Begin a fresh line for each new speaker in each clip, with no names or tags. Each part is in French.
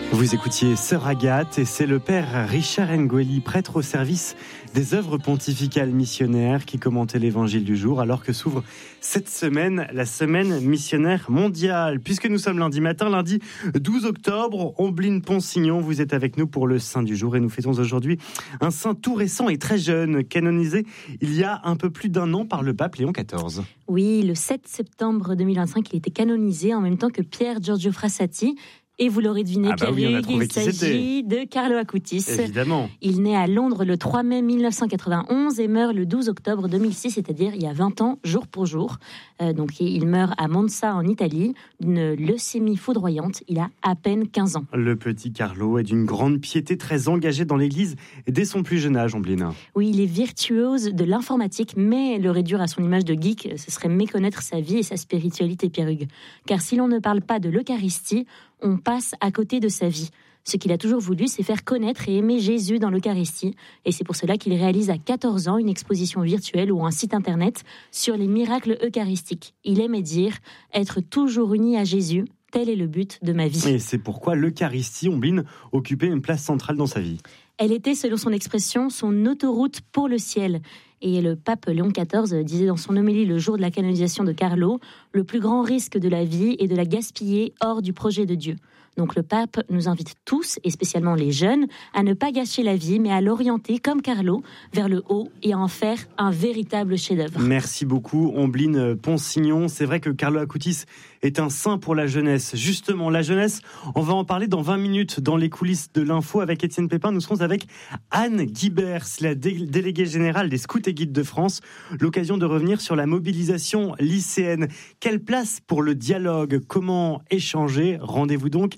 Vous écoutiez Sœur Agathe et c'est le père Richard Ngueli, prêtre au service des œuvres pontificales missionnaires, qui commentait l'évangile du jour alors que s'ouvre cette semaine, la semaine missionnaire mondiale. Puisque nous sommes lundi matin, lundi 12 octobre, Ombline Ponsignon, vous êtes avec nous pour le Saint du jour et nous fêtons aujourd'hui un saint tout récent et très jeune, canonisé il y a un peu plus d'un an par le pape Léon XIV.
Oui, le 7 septembre 2025, il était canonisé en même temps que Pier Giorgio Frassati. Et vous l'aurez deviné, il s'agit de Carlo Acutis.
Évidemment.
Il naît à Londres le 3 mai 1991 et meurt le 12 octobre 2006, c'est-à-dire il y a 20 ans, jour pour jour. Donc il meurt à Monza, en Italie, d'une leucémie foudroyante. Il a à peine 15 ans.
Le petit Carlo est d'une grande piété, très engagé dans l'Église dès son plus jeune âge, Ombline.
Oui, il est virtuose de l'informatique, mais le réduire à son image de geek, ce serait méconnaître sa vie et sa spiritualité, Pierre Hugues. Car si l'on ne parle pas de l'Eucharistie, on passe à côté de sa vie. Ce qu'il a toujours voulu, c'est faire connaître et aimer Jésus dans l'Eucharistie. Et c'est pour cela qu'il réalise à 14 ans une exposition virtuelle ou un site internet sur les miracles eucharistiques. Il aimait dire « être toujours uni à Jésus ». Tel est le but de ma vie.
Et c'est pourquoi l'Eucharistie, Ombline, occupait une place centrale dans sa vie.
Elle était, selon son expression, son autoroute pour le ciel. Et le pape Léon XIV disait dans son homélie le jour de la canonisation de Carlo, le plus grand risque de la vie est de la gaspiller hors du projet de Dieu. Donc le pape nous invite tous, et spécialement les jeunes, à ne pas gâcher la vie, mais à l'orienter, comme Carlo, vers le haut et à en faire un véritable chef-d'œuvre.
Merci beaucoup, Ombline Ponsignon. C'est vrai que Carlo Acutis est un saint pour la jeunesse. Justement, la jeunesse, on va en parler dans 20 minutes dans les coulisses de l'info avec Étienne Pépin. Nous serons avec Anne Guibers, la déléguée générale des Scouts et Guides de France. L'occasion de revenir sur la mobilisation lycéenne. Quelle place pour le dialogue? Comment échanger? Rendez-vous donc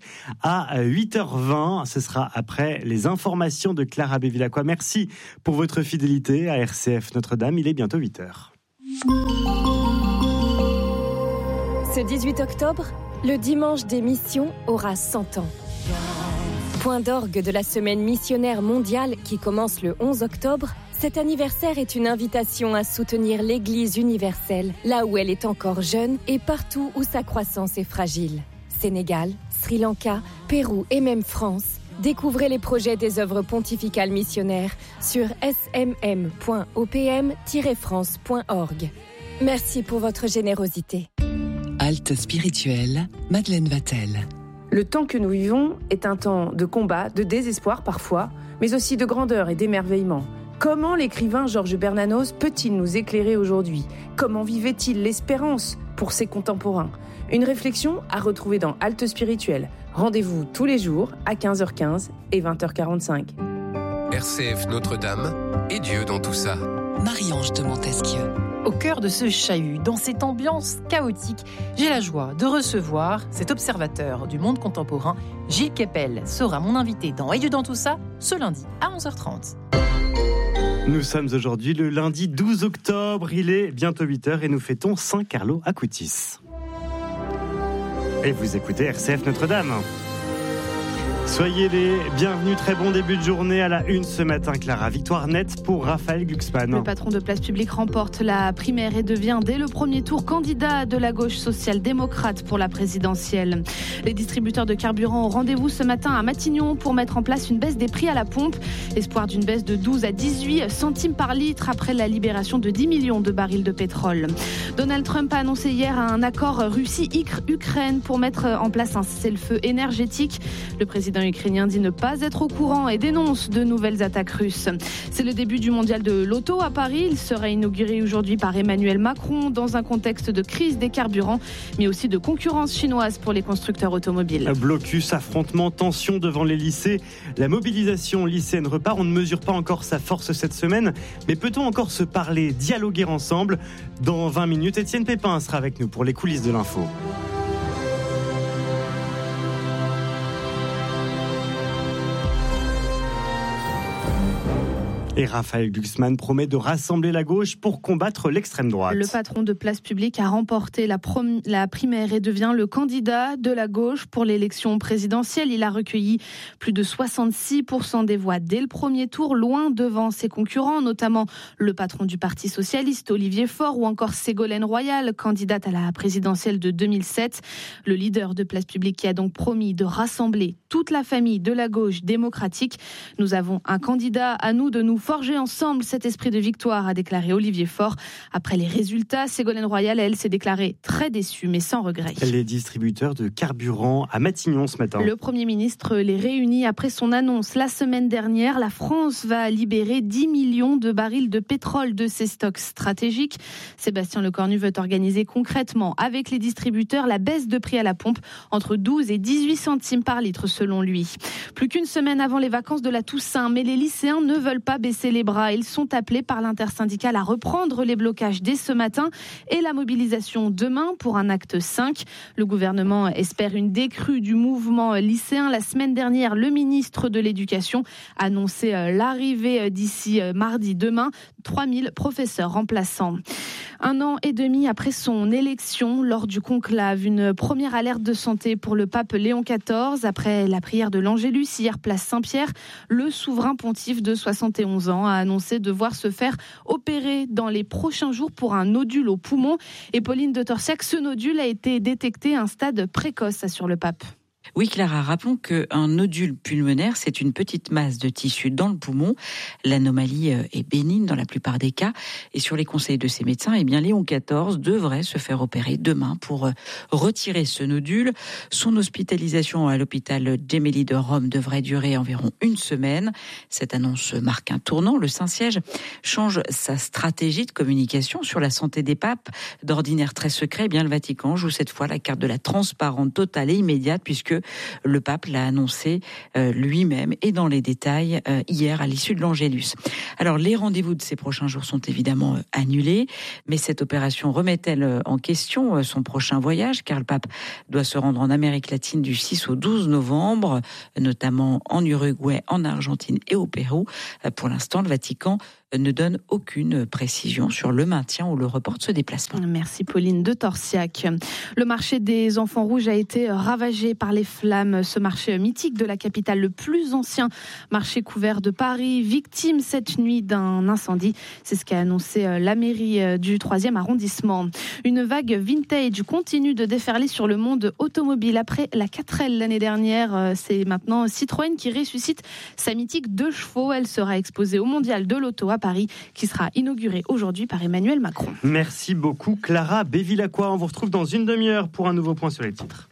à 8h20. Ce sera après les informations de Clara Bevilacqua. Merci pour votre fidélité à RCF Notre-Dame. Il est bientôt 8h.
Ce 18 octobre, le dimanche des missions aura 100 ans. Point d'orgue de la semaine missionnaire mondiale qui commence le 11 octobre, cet anniversaire est une invitation à soutenir l'Église universelle, là où elle est encore jeune et partout où sa croissance est fragile. Sénégal, Sri Lanka, Pérou et même France. Découvrez les projets des œuvres pontificales missionnaires sur smm.opm-france.org. Merci pour votre générosité.
Halte spirituelle, Madeleine Vatel.
Le temps que nous vivons est un temps de combat, de désespoir parfois, mais aussi de grandeur et d'émerveillement. Comment l'écrivain Georges Bernanos peut-il nous éclairer aujourd'hui? Comment vivait-il l'espérance pour ses contemporains? Une réflexion à retrouver dans Halte spirituelle. Rendez-vous tous les jours à 15h15 et 20h45.
RCF Notre-Dame et Dieu dans tout ça.
Marie-Ange de Montesquieu.
Au cœur de ce chahut, dans cette ambiance chaotique, j'ai la joie de recevoir cet observateur du monde contemporain, Gilles Kepel, sera mon invité dans Et Dieu dans tout ça, ce lundi à 11h30.
Nous sommes aujourd'hui le lundi 12 octobre, il est bientôt 8h et nous fêtons Saint Carlo Acutis. Et vous écoutez RCF Notre-Dame. Soyez les bienvenus, très bon début de journée à la une ce matin, Clara. Victoire nette pour Raphaël Glucksmann.
Le patron de Place Publique remporte la primaire et devient dès le premier tour candidat de la gauche social-démocrate pour la présidentielle. Les distributeurs de carburant ont rendez-vous ce matin à Matignon pour mettre en place une baisse des prix à la pompe. Espoir d'une baisse de 12 à 18 centimes par litre après la libération de 10 millions de barils de pétrole. Donald Trump a annoncé hier un accord Russie-Ukraine pour mettre en place un cessez-le-feu énergétique. Le président ukrainien dit ne pas être au courant et dénonce de nouvelles attaques russes. C'est le début du mondial de l'auto à Paris. Il sera inauguré aujourd'hui par Emmanuel Macron dans un contexte de crise des carburants, mais aussi de concurrence chinoise pour les constructeurs automobiles.
Blocus, affrontements, tensions devant les lycées. La mobilisation lycéenne repart. On ne mesure pas encore sa force cette semaine, mais peut-on encore se parler, dialoguer ensemble? Dans 20 minutes, Étienne Pépin sera avec nous pour les coulisses de l'info. Et Raphaël Glucksmann promet de rassembler la gauche pour combattre l'extrême droite.
Le patron de Place Publique a remporté la primaire et devient le candidat de la gauche pour l'élection présidentielle. Il a recueilli plus de 66% des voix dès le premier tour, loin devant ses concurrents, notamment le patron du Parti socialiste, Olivier Faure, ou encore Ségolène Royal, candidate à la présidentielle de 2007. Le leader de Place Publique qui a donc promis de rassembler toute la famille de la gauche démocratique. Nous avons un candidat, à nous de nous forger ensemble cet esprit de victoire, a déclaré Olivier Faure. Après les résultats, Ségolène Royal, elle, s'est déclarée très déçue, mais sans regret.
Les distributeurs de carburant à Matignon ce matin.
Le Premier ministre les réunit après son annonce la semaine dernière. La France va libérer 10 millions de barils de pétrole de ses stocks stratégiques. Sébastien Lecornu veut organiser concrètement avec les distributeurs la baisse de prix à la pompe entre 12 et 18 centimes par litre selon lui. Plus qu'une semaine avant les vacances de la Toussaint, mais les lycéens ne veulent pas baisser les bras. Ils sont appelés par l'intersyndicale à reprendre les blocages dès ce matin et la mobilisation demain pour un acte 5. Le gouvernement espère une décrue du mouvement lycéen. La semaine dernière, le ministre de l'Éducation a annoncé l'arrivée d'ici mardi demain 3000 professeurs remplaçants. 1 an et demi après son élection, lors du conclave, une première alerte de santé pour le pape Léon XIV. Après la prière de l'Angélus, hier place Saint-Pierre, le souverain pontife de 71 ans a annoncé devoir se faire opérer dans les prochains jours pour un nodule au poumon. Et Pauline de Torsiac, ce nodule a été détecté à un stade précoce, assure le pape.
Oui, Clara, rappelons qu'un nodule pulmonaire, c'est une petite masse de tissu dans le poumon. L'anomalie est bénigne dans la plupart des cas. Et sur les conseils de ses médecins, Léon XIV devrait se faire opérer demain pour retirer ce nodule. Son hospitalisation à l'hôpital Gemelli de Rome devrait durer environ 1 semaine. Cette annonce marque un tournant. Le Saint-Siège change sa stratégie de communication sur la santé des papes. D'ordinaire très secret, le Vatican joue cette fois la carte de la transparence totale et immédiate, puisque le pape l'a annoncé lui-même et dans les détails hier à l'issue de l'Angélus. Alors les rendez-vous de ces prochains jours sont évidemment annulés, mais cette opération remet-elle en question son prochain voyage, car le pape doit se rendre en Amérique latine du 6 au 12 novembre, notamment en Uruguay, en Argentine et au Pérou. Pour l'instant, le Vatican ne donne aucune précision sur le maintien ou le report de ce déplacement.
Merci Pauline de Torsiac. Le marché des Enfants Rouges a été ravagé par les flammes. Ce marché mythique de la capitale, le plus ancien marché couvert de Paris, victime cette nuit d'un incendie. C'est ce qu'a annoncé la mairie du 3e arrondissement. Une vague vintage continue de déferler sur le monde automobile. Après la 4L l'année dernière, c'est maintenant Citroën qui ressuscite sa mythique 2 chevaux. Elle sera exposée au Mondial de l'Auto à Paris, qui sera inauguré aujourd'hui par Emmanuel Macron.
Merci beaucoup Clara Bévilacqua. On vous retrouve dans une demi-heure pour un nouveau point sur les titres.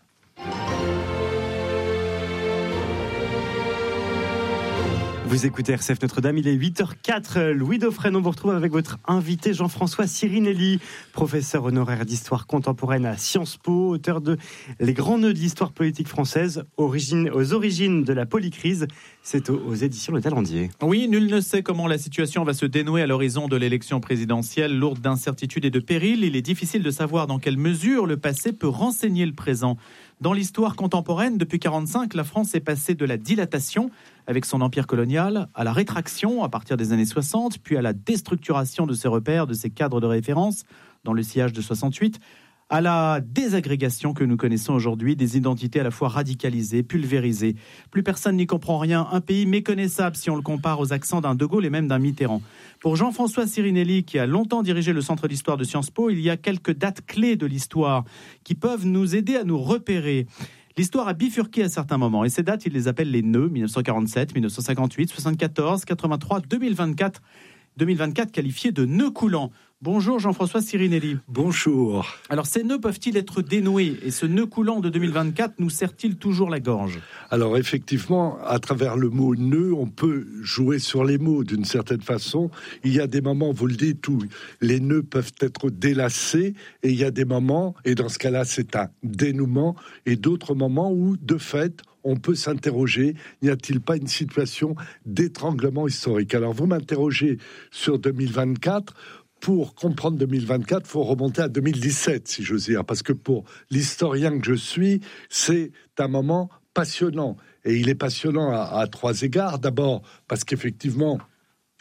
Vous écoutez RCF Notre-Dame, il est 8h04. Louis Dauphren, on vous retrouve avec votre invité Jean-François Sirinelli, professeur honoraire d'histoire contemporaine à Sciences Po, auteur de Les grands nœuds de l'histoire politique française, aux origines de la polycrise. C'est aux éditions Le Talendier.
Oui, nul ne sait comment la situation va se dénouer à l'horizon de l'élection présidentielle, lourde d'incertitudes et de périls. Il est difficile de savoir dans quelle mesure le passé peut renseigner le présent. Dans l'histoire contemporaine, depuis 1945, la France est passée de la dilatation avec son empire colonial à la rétraction à partir des années 60, puis à la déstructuration de ses repères, de ses cadres de référence dans le sillage de 68, à la désagrégation que nous connaissons aujourd'hui, des identités à la fois radicalisées, pulvérisées. Plus personne n'y comprend rien, un pays méconnaissable si on le compare aux accents d'un De Gaulle et même d'un Mitterrand. Pour Jean-François Sirinelli, qui a longtemps dirigé le Centre d'histoire de Sciences Po, il y a quelques dates clés de l'histoire qui peuvent nous aider à nous repérer. L'histoire a bifurqué à certains moments, et ces dates, il les appelle les nœuds, 1947, 1958, 74, 83, 2024 qualifiés de nœuds coulants. Bonjour Jean-François Sirinelli.
Bonjour.
Alors ces nœuds peuvent-ils être dénoués, et ce nœud coulant de 2024 nous serre-t-il toujours la gorge ?
Alors effectivement, à travers le mot nœud, on peut jouer sur les mots d'une certaine façon. Il y a des moments, vous le dites, où les nœuds peuvent être délacés, et il y a des moments, et dans ce cas-là c'est un dénouement, et d'autres moments où de fait on peut s'interroger, n'y a-t-il pas une situation d'étranglement historique ? Alors vous m'interrogez sur 2024. Pour comprendre 2024, il faut remonter à 2017, si j'ose dire, parce que pour l'historien que je suis, c'est un moment passionnant. Et il est passionnant à 3 égards. D'abord, parce qu'effectivement,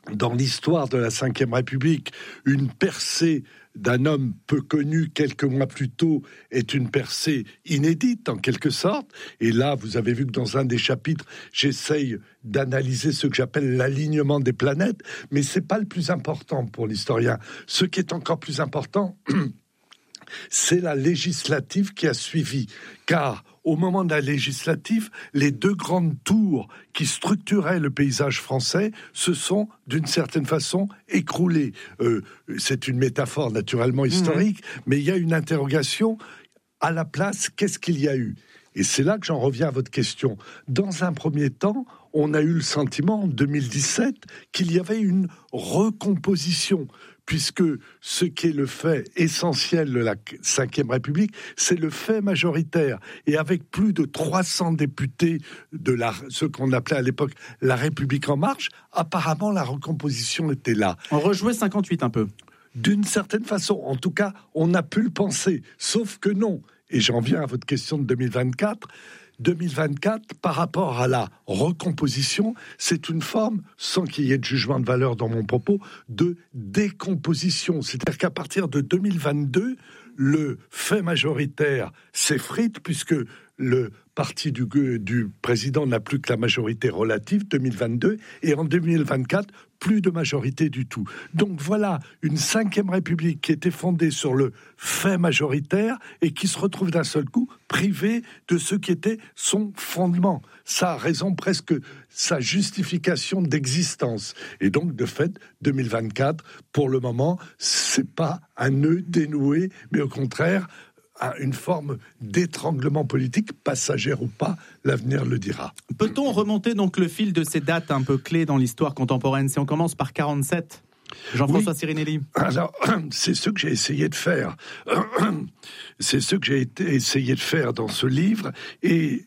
dans l'histoire de la Ve République, une percée d'un homme peu connu quelques mois plus tôt est une percée inédite en quelque sorte. Et là, vous avez vu que dans un des chapitres, j'essaye d'analyser ce que j'appelle l'alignement des planètes, mais c'est pas le plus important pour l'historien. Ce qui est encore plus important, c'est la législative qui a suivi, car au moment de la législative, les deux grandes tours qui structuraient le paysage français se sont, d'une certaine façon, écroulées. C'est une métaphore naturellement historique, mais il y a une interrogation à la place, qu'est-ce qu'il y a eu ? Et c'est là que j'en reviens à votre question. Dans un premier temps, on a eu le sentiment, en 2017, qu'il y avait une recomposition, puisque ce qui est le fait essentiel de la Ve République, c'est le fait majoritaire. Et avec plus de 300 députés de ce qu'on appelait à l'époque la République en marche, apparemment la recomposition était là.
On rejouait 58 un peu.
D'une certaine façon, en tout cas, on a pu le penser, sauf que non. Et j'en viens à votre question de 2024. 2024, par rapport à la recomposition, c'est une forme, sans qu'il y ait de jugement de valeur dans mon propos, de décomposition. C'est-à-dire qu'à partir de 2022, le fait majoritaire s'effrite, puisque le parti du président n'a plus que la majorité relative, 2022, et en 2024, plus de majorité du tout. Donc voilà une Ve République qui était fondée sur le fait majoritaire et qui se retrouve d'un seul coup privée de ce qui était son fondement, sa raison presque, sa justification d'existence. Et donc, de fait, 2024, pour le moment, c'est pas un nœud dénoué, mais au contraire, une forme d'étranglement politique, passagère ou pas, l'avenir le dira.
Peut-on remonter donc le fil de ces dates un peu clés dans l'histoire contemporaine, si on commence par 47 ? Jean-François Sirinelli.
Alors, c'est ce que j'ai essayé de faire. C'est ce que j'ai essayé de faire dans ce livre. Et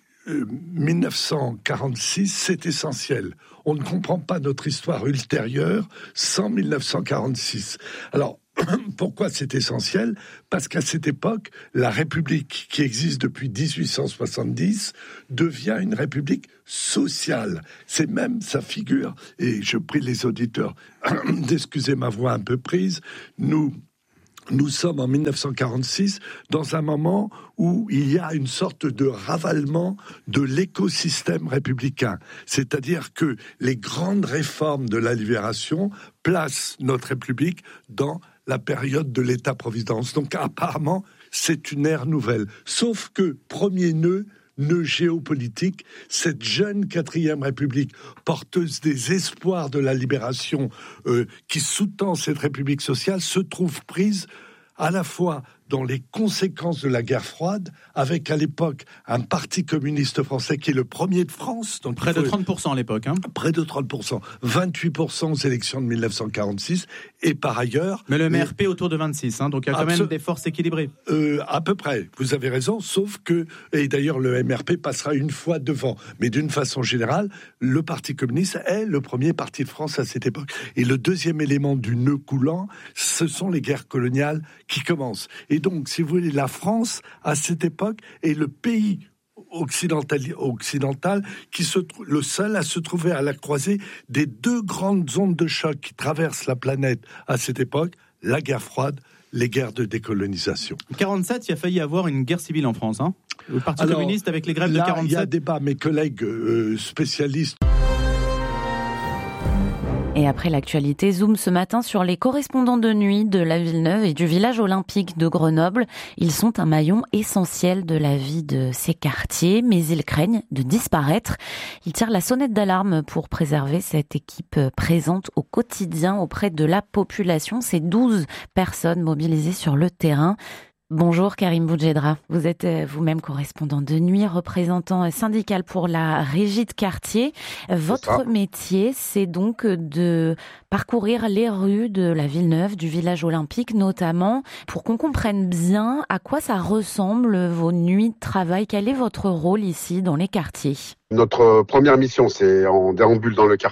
1946, c'est essentiel. On ne comprend pas notre histoire ultérieure sans 1946. Alors, pourquoi c'est essentiel ? Parce qu'à cette époque, la République qui existe depuis 1870 devient une République sociale. C'est même sa figure, et je prie les auditeurs d'excuser ma voix un peu prise, nous sommes en 1946 dans un moment où il y a une sorte de ravalement de l'écosystème républicain. C'est-à-dire que les grandes réformes de la libération placent notre République dans la période de l'État-providence. Donc apparemment, c'est une ère nouvelle. Sauf que, premier nœud géopolitique, cette jeune 4e République, porteuse des espoirs de la libération, qui sous-tend cette République sociale, se trouve prise à la fois dans les conséquences de la guerre froide, avec à l'époque un parti communiste français qui est le premier de France. Donc
près de 30% à l'époque.
Près de 30%, 28% aux élections de 1946, et par ailleurs...
Mais le MRP autour de 26%, donc il y a quand même des forces équilibrées.
À peu près, vous avez raison, sauf que... Et d'ailleurs, le MRP passera une fois devant. Mais d'une façon générale, le Parti communiste est le premier parti de France à cette époque. Et le deuxième élément du nœud coulant, ce sont les guerres coloniales qui commencent. Et donc, si vous voulez, la France, à cette époque, est le pays occidental qui le seul à se trouver à la croisée des deux grandes ondes de choc qui traversent la planète à cette époque, la guerre froide, les guerres de décolonisation.
47, il a failli y avoir une guerre civile en France, hein ? Le Parti communiste avec les grèves de 47.
Il y a débat, mes collègues spécialistes.
Et après l'actualité, zoom ce matin sur les correspondants de nuit de la Villeneuve et du village olympique de Grenoble. Ils sont un maillon essentiel de la vie de ces quartiers, mais ils craignent de disparaître. Ils tirent la sonnette d'alarme pour préserver cette équipe présente au quotidien auprès de la population. C'est 12 personnes mobilisées sur le terrain. Bonjour Karim Boudjedra, vous êtes vous-même correspondant de nuit, représentant syndical pour la régie de quartier. Votre métier, c'est donc de parcourir les rues de la Villeneuve, du village olympique notamment, pour qu'on comprenne bien à quoi ça ressemble vos nuits de travail. Quel est votre rôle ici dans les quartiers ?
Notre première mission, c'est en déambule dans le quartier.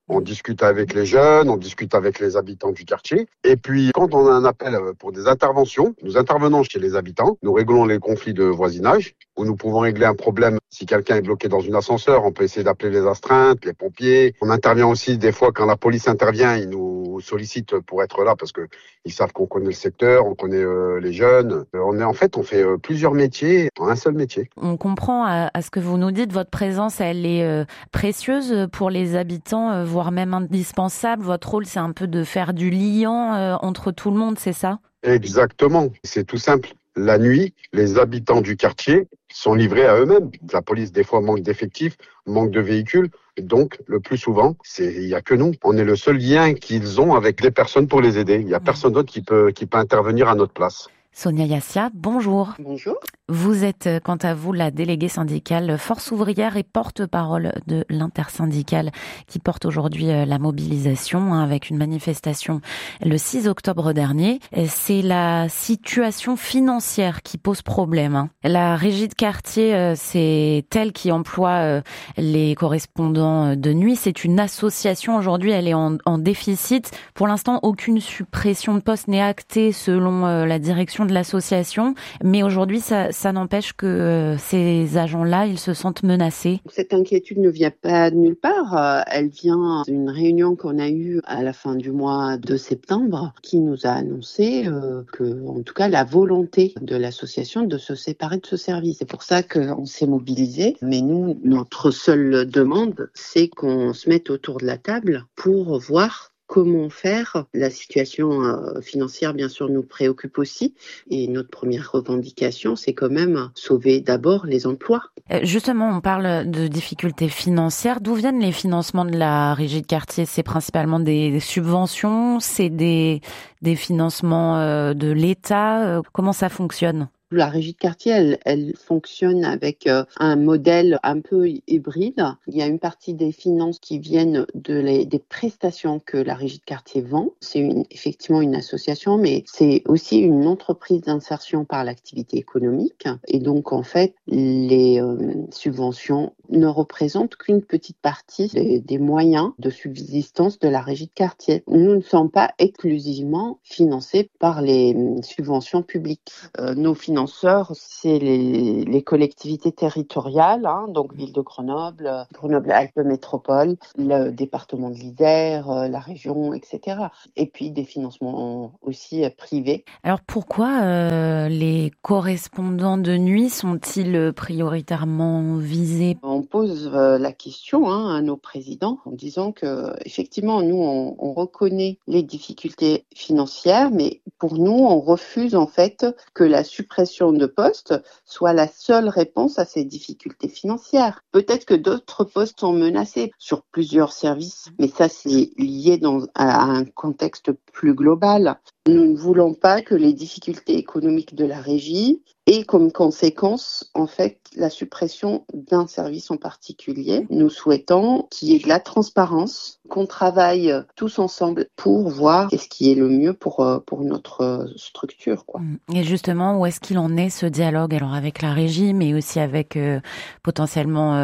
On discute avec les jeunes, on discute avec les habitants du quartier. Et puis, quand on a un appel pour des interventions, nous intervenons chez les habitants. Nous réglons les conflits de voisinage, où nous pouvons régler un problème. Si quelqu'un est bloqué dans une ascenseur, on peut essayer d'appeler les astreintes, les pompiers. On intervient aussi des fois quand la police intervient, ils nous sollicitent pour être là parce que ils savent qu'on connaît le secteur, on connaît les jeunes. On fait plusieurs métiers en un seul métier.
On comprend à ce que vous nous dites, votre présence, elle est précieuse pour les habitants, voire même indispensable. Votre rôle, c'est un peu de faire du liant entre tout le monde, c'est ça ?
Exactement, c'est tout simple. La nuit, les habitants du quartier sont livrés à eux-mêmes. La police, des fois, manque d'effectifs, manque de véhicules. Donc, le plus souvent, il y a que nous. On est le seul lien qu'ils ont avec des personnes pour les aider. Il y a personne d'autre qui peut intervenir à notre place.
Sonia Yassia, bonjour.
Bonjour.
Vous êtes, quant à vous, la déléguée syndicale Force ouvrière et porte-parole de l'intersyndicale qui porte aujourd'hui la mobilisation avec une manifestation le 6 octobre dernier. C'est la situation financière qui pose problème. La régie de quartier, c'est elle qui emploie les correspondants de nuit. C'est une association. Aujourd'hui, elle est en déficit. Pour l'instant, aucune suppression de poste n'est actée selon la direction de l'association. Mais aujourd'hui, ça n'empêche que ces agents-là, ils se sentent menacés.
Cette inquiétude ne vient pas de nulle part. Elle vient d'une réunion qu'on a eue à la fin du mois de septembre qui nous a annoncé que, en tout cas, la volonté de l'association de se séparer de ce service. C'est pour ça qu'on s'est mobilisé. Mais nous, notre seule demande, c'est qu'on se mette autour de la table pour voir comment faire. La situation financière, bien sûr, nous préoccupe aussi. Et notre première revendication, c'est quand même sauver d'abord les emplois.
Justement, on parle de difficultés financières. D'où viennent les financements de la régie de quartier ? C'est principalement des subventions, c'est des financements de l'État. Comment ça fonctionne ?
La régie de quartier, elle fonctionne avec un modèle un peu hybride. Il y a une partie des finances qui viennent des prestations que la régie de quartier vend. C'est effectivement une association, mais c'est aussi une entreprise d'insertion par l'activité économique. Et donc, en fait, les subventions ne représentent qu'une petite partie des moyens de subsistance de la régie de quartier. Nous ne sommes pas exclusivement financés par les subventions publiques. Nos financeurs, c'est les collectivités territoriales, donc ville de Grenoble, Grenoble-Alpes Métropole, le département de l'Isère, la région, etc. Et puis des financements aussi privés.
Alors pourquoi les correspondants de nuit sont-ils prioritairement visés ?
On pose la question à nos présidents en disant que effectivement nous on reconnaît les difficultés financières, mais pour nous on refuse en fait que la suppression de postes soit la seule réponse à ces difficultés financières. Peut-être que d'autres postes sont menacés sur plusieurs services, mais ça c'est lié à un contexte plus global. Nous ne voulons pas que les difficultés économiques de la régie aient comme conséquence, en fait, la suppression d'un service en particulier. Nous souhaitons qu'il y ait de la transparence, qu'on travaille tous ensemble pour voir ce qui est le mieux pour notre structure, quoi.
Et justement, où est-ce qu'il en est ce dialogue, alors avec la régie, mais aussi avec potentiellement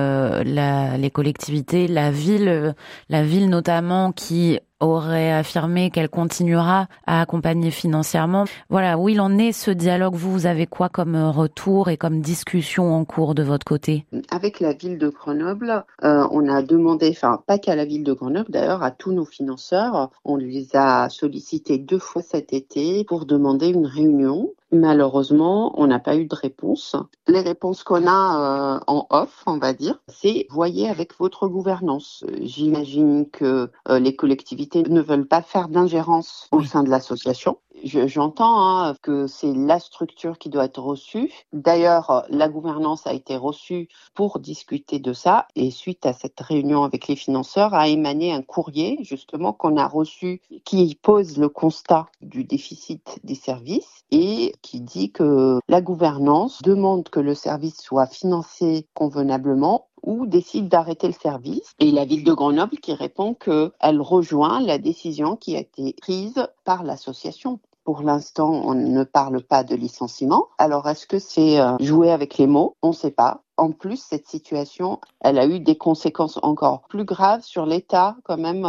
les collectivités, la ville notamment qui aurait affirmé qu'elle continuera à accompagner financièrement. Voilà, où il en est ce dialogue ? Vous avez quoi comme retour et comme discussion en cours de votre côté ?
Avec la ville de Grenoble, on a demandé, enfin pas qu'à la ville de Grenoble d'ailleurs, à tous nos financeurs, on les a sollicités 2 fois cet été pour demander une réunion. Malheureusement, on n'a pas eu de réponse. Les réponses qu'on a en off, on va dire, c'est « voyez avec votre gouvernance ». J'imagine que les collectivités ne veulent pas faire d'ingérence au sein de l'association. J'entends que c'est la structure qui doit être reçue. D'ailleurs, la gouvernance a été reçue pour discuter de ça et suite à cette réunion avec les financeurs a émané un courrier justement qu'on a reçu qui pose le constat du déficit des services et qui dit que la gouvernance demande que le service soit financé convenablement ou décide d'arrêter le service. Et la ville de Grenoble qui répond qu'elle rejoint la décision qui a été prise par l'association. Pour l'instant, on ne parle pas de licenciement. Alors, est-ce que c'est jouer avec les mots ? On ne sait pas. en plus, cette situation, elle a eu des conséquences encore plus graves sur l'état quand même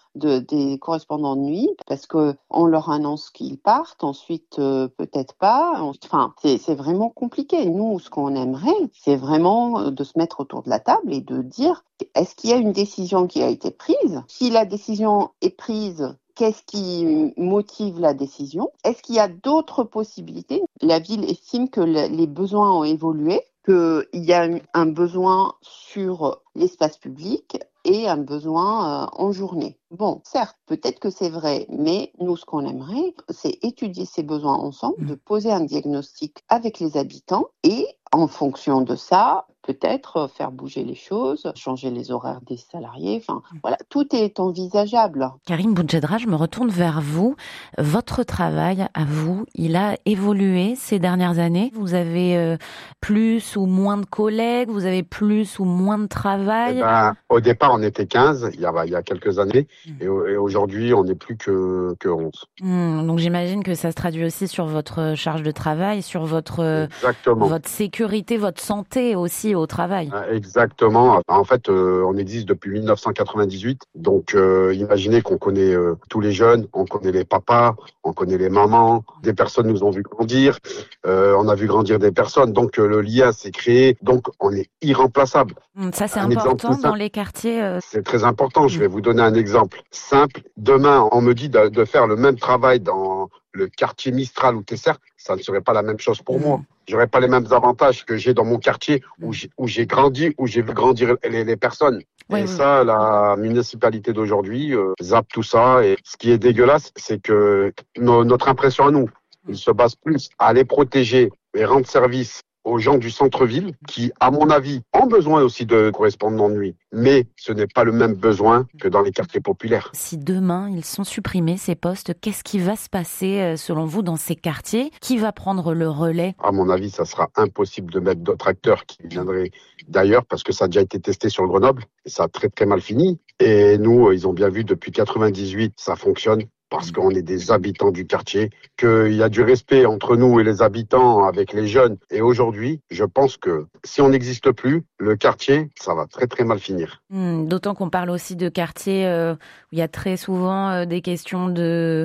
des correspondants de nuit, parce que on leur annonce qu'ils partent, ensuite peut-être pas. Enfin, c'est vraiment compliqué. Nous, ce qu'on aimerait, c'est vraiment de se mettre autour de la table et de dire, est-ce qu'il y a une décision qui a été prise ? Si la décision est prise, qu'est-ce qui motive la décision ? Est-ce qu'il y a d'autres possibilités ? La ville estime que les besoins ont évolué, qu'il y a un besoin sur l'espace public et un besoin en journée. Bon, certes, peut-être que c'est vrai, mais nous, ce qu'on aimerait, c'est étudier ces besoins ensemble, de poser un diagnostic avec les habitants et, en fonction de ça, peut-être faire bouger les choses, changer les horaires des salariés. Enfin, voilà, tout est envisageable.
Karim Boudjedra, je me retourne vers vous. Votre travail, à vous, il a évolué ces dernières années. Vous avez plus ou moins de collègues, vous avez plus ou moins de travail.
Au départ, on était 15, il y a quelques années, et aujourd'hui, on n'est plus que 11.
Donc j'imagine que ça se traduit aussi sur votre charge de travail, sur votre sécurité, votre santé aussi au travail.
Exactement. En fait, on existe depuis 1998. Donc, imaginez qu'on connaît tous les jeunes, on connaît les papas, on connaît les mamans. Des personnes nous ont vu grandir. On a vu grandir des personnes. Donc, le lien s'est créé. Donc, on est irremplaçable.
Ça, c'est important dans les quartiers.
C'est très important. Je vais vous donner un exemple simple. Demain, on me dit de faire le même travail dans le quartier Mistral ou Tesser, ça ne serait pas la même chose pour moi. J'aurais pas les mêmes avantages que j'ai dans mon quartier où j'ai grandi, où j'ai vu grandir les personnes. Ça, la municipalité d'aujourd'hui zappe tout ça. Et ce qui est dégueulasse, c'est que notre impression à nous, il se base plus à aller protéger et rendre service aux gens du centre-ville qui, à mon avis, ont besoin aussi de correspondants de nuit. Mais ce n'est pas le même besoin que dans les quartiers populaires.
Si demain, ils sont supprimés, ces postes, qu'est-ce qui va se passer, selon vous, dans ces quartiers ? Qui va prendre le relais ?
À mon avis, ça sera impossible de mettre d'autres acteurs qui viendraient d'ailleurs, parce que ça a déjà été testé sur le Grenoble, et ça a très très mal fini. Et nous, ils ont bien vu, depuis 98, ça fonctionne. Parce qu'on est des habitants du quartier, qu'il y a du respect entre nous et les habitants, avec les jeunes. Et aujourd'hui, je pense que si on n'existe plus, le quartier, ça va très très mal finir.
D'autant qu'on parle aussi de quartiers où il y a très souvent des questions de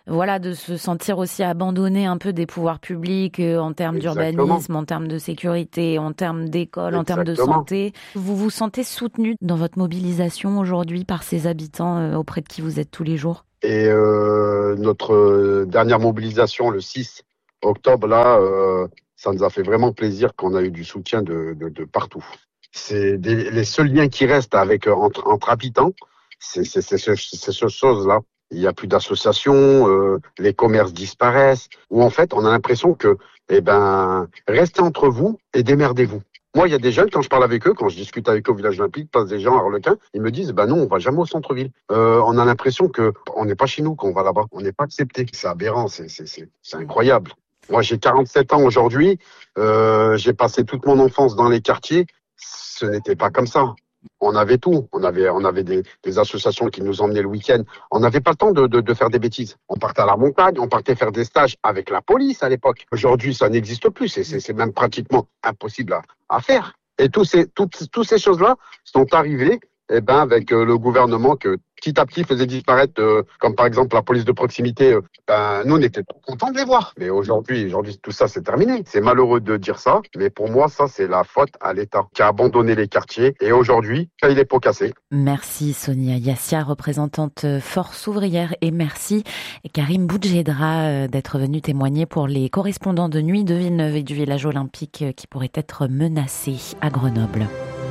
se sentir aussi abandonné un peu des pouvoirs publics en termes d'urbanisme, en termes de sécurité, en termes d'école, en termes de santé. Vous vous sentez soutenu dans votre mobilisation aujourd'hui par ces habitants auprès de qui vous êtes tous les jours ?
Et notre dernière mobilisation, le 6 octobre, là, ça nous a fait vraiment plaisir qu'on a eu du soutien de partout. C'est les seuls liens qui restent entre habitants, c'est ces choses-là. Il n'y a plus d'associations, les commerces disparaissent, où en fait, on a l'impression que, restez entre vous et démerdez-vous. Moi, il y a des jeunes, quand je parle avec eux, quand je discute avec eux au village olympique, passe des gens à Arlequin, ils me disent, non, on va jamais au centre-ville. On a l'impression que on n'est pas chez nous quand on va là-bas. On n'est pas accepté. C'est aberrant, c'est incroyable. Moi, j'ai 47 ans aujourd'hui. J'ai passé toute mon enfance dans les quartiers. Ce n'était pas comme ça. On avait tout. On avait des associations qui nous emmenaient le week-end. On n'avait pas le temps de faire des bêtises. On partait à la montagne, on partait faire des stages avec la police à l'époque. Aujourd'hui, ça n'existe plus. C'est même pratiquement impossible à faire. Et toutes ces choses-là sont arrivées avec le gouvernement que petit à petit faisait disparaître, comme par exemple la police de proximité. Nous, on était contents de les voir. Mais aujourd'hui, tout ça, c'est terminé. C'est malheureux de dire ça, mais pour moi, ça, c'est la faute à l'État qui a abandonné les quartiers et aujourd'hui, paye les pots cassés.
Merci Sonia Yassia, représentante Force ouvrière, et merci Karim Boudjedra d'être venu témoigner pour les correspondants de nuit de Villeneuve et du village olympique qui pourraient être menacés à Grenoble.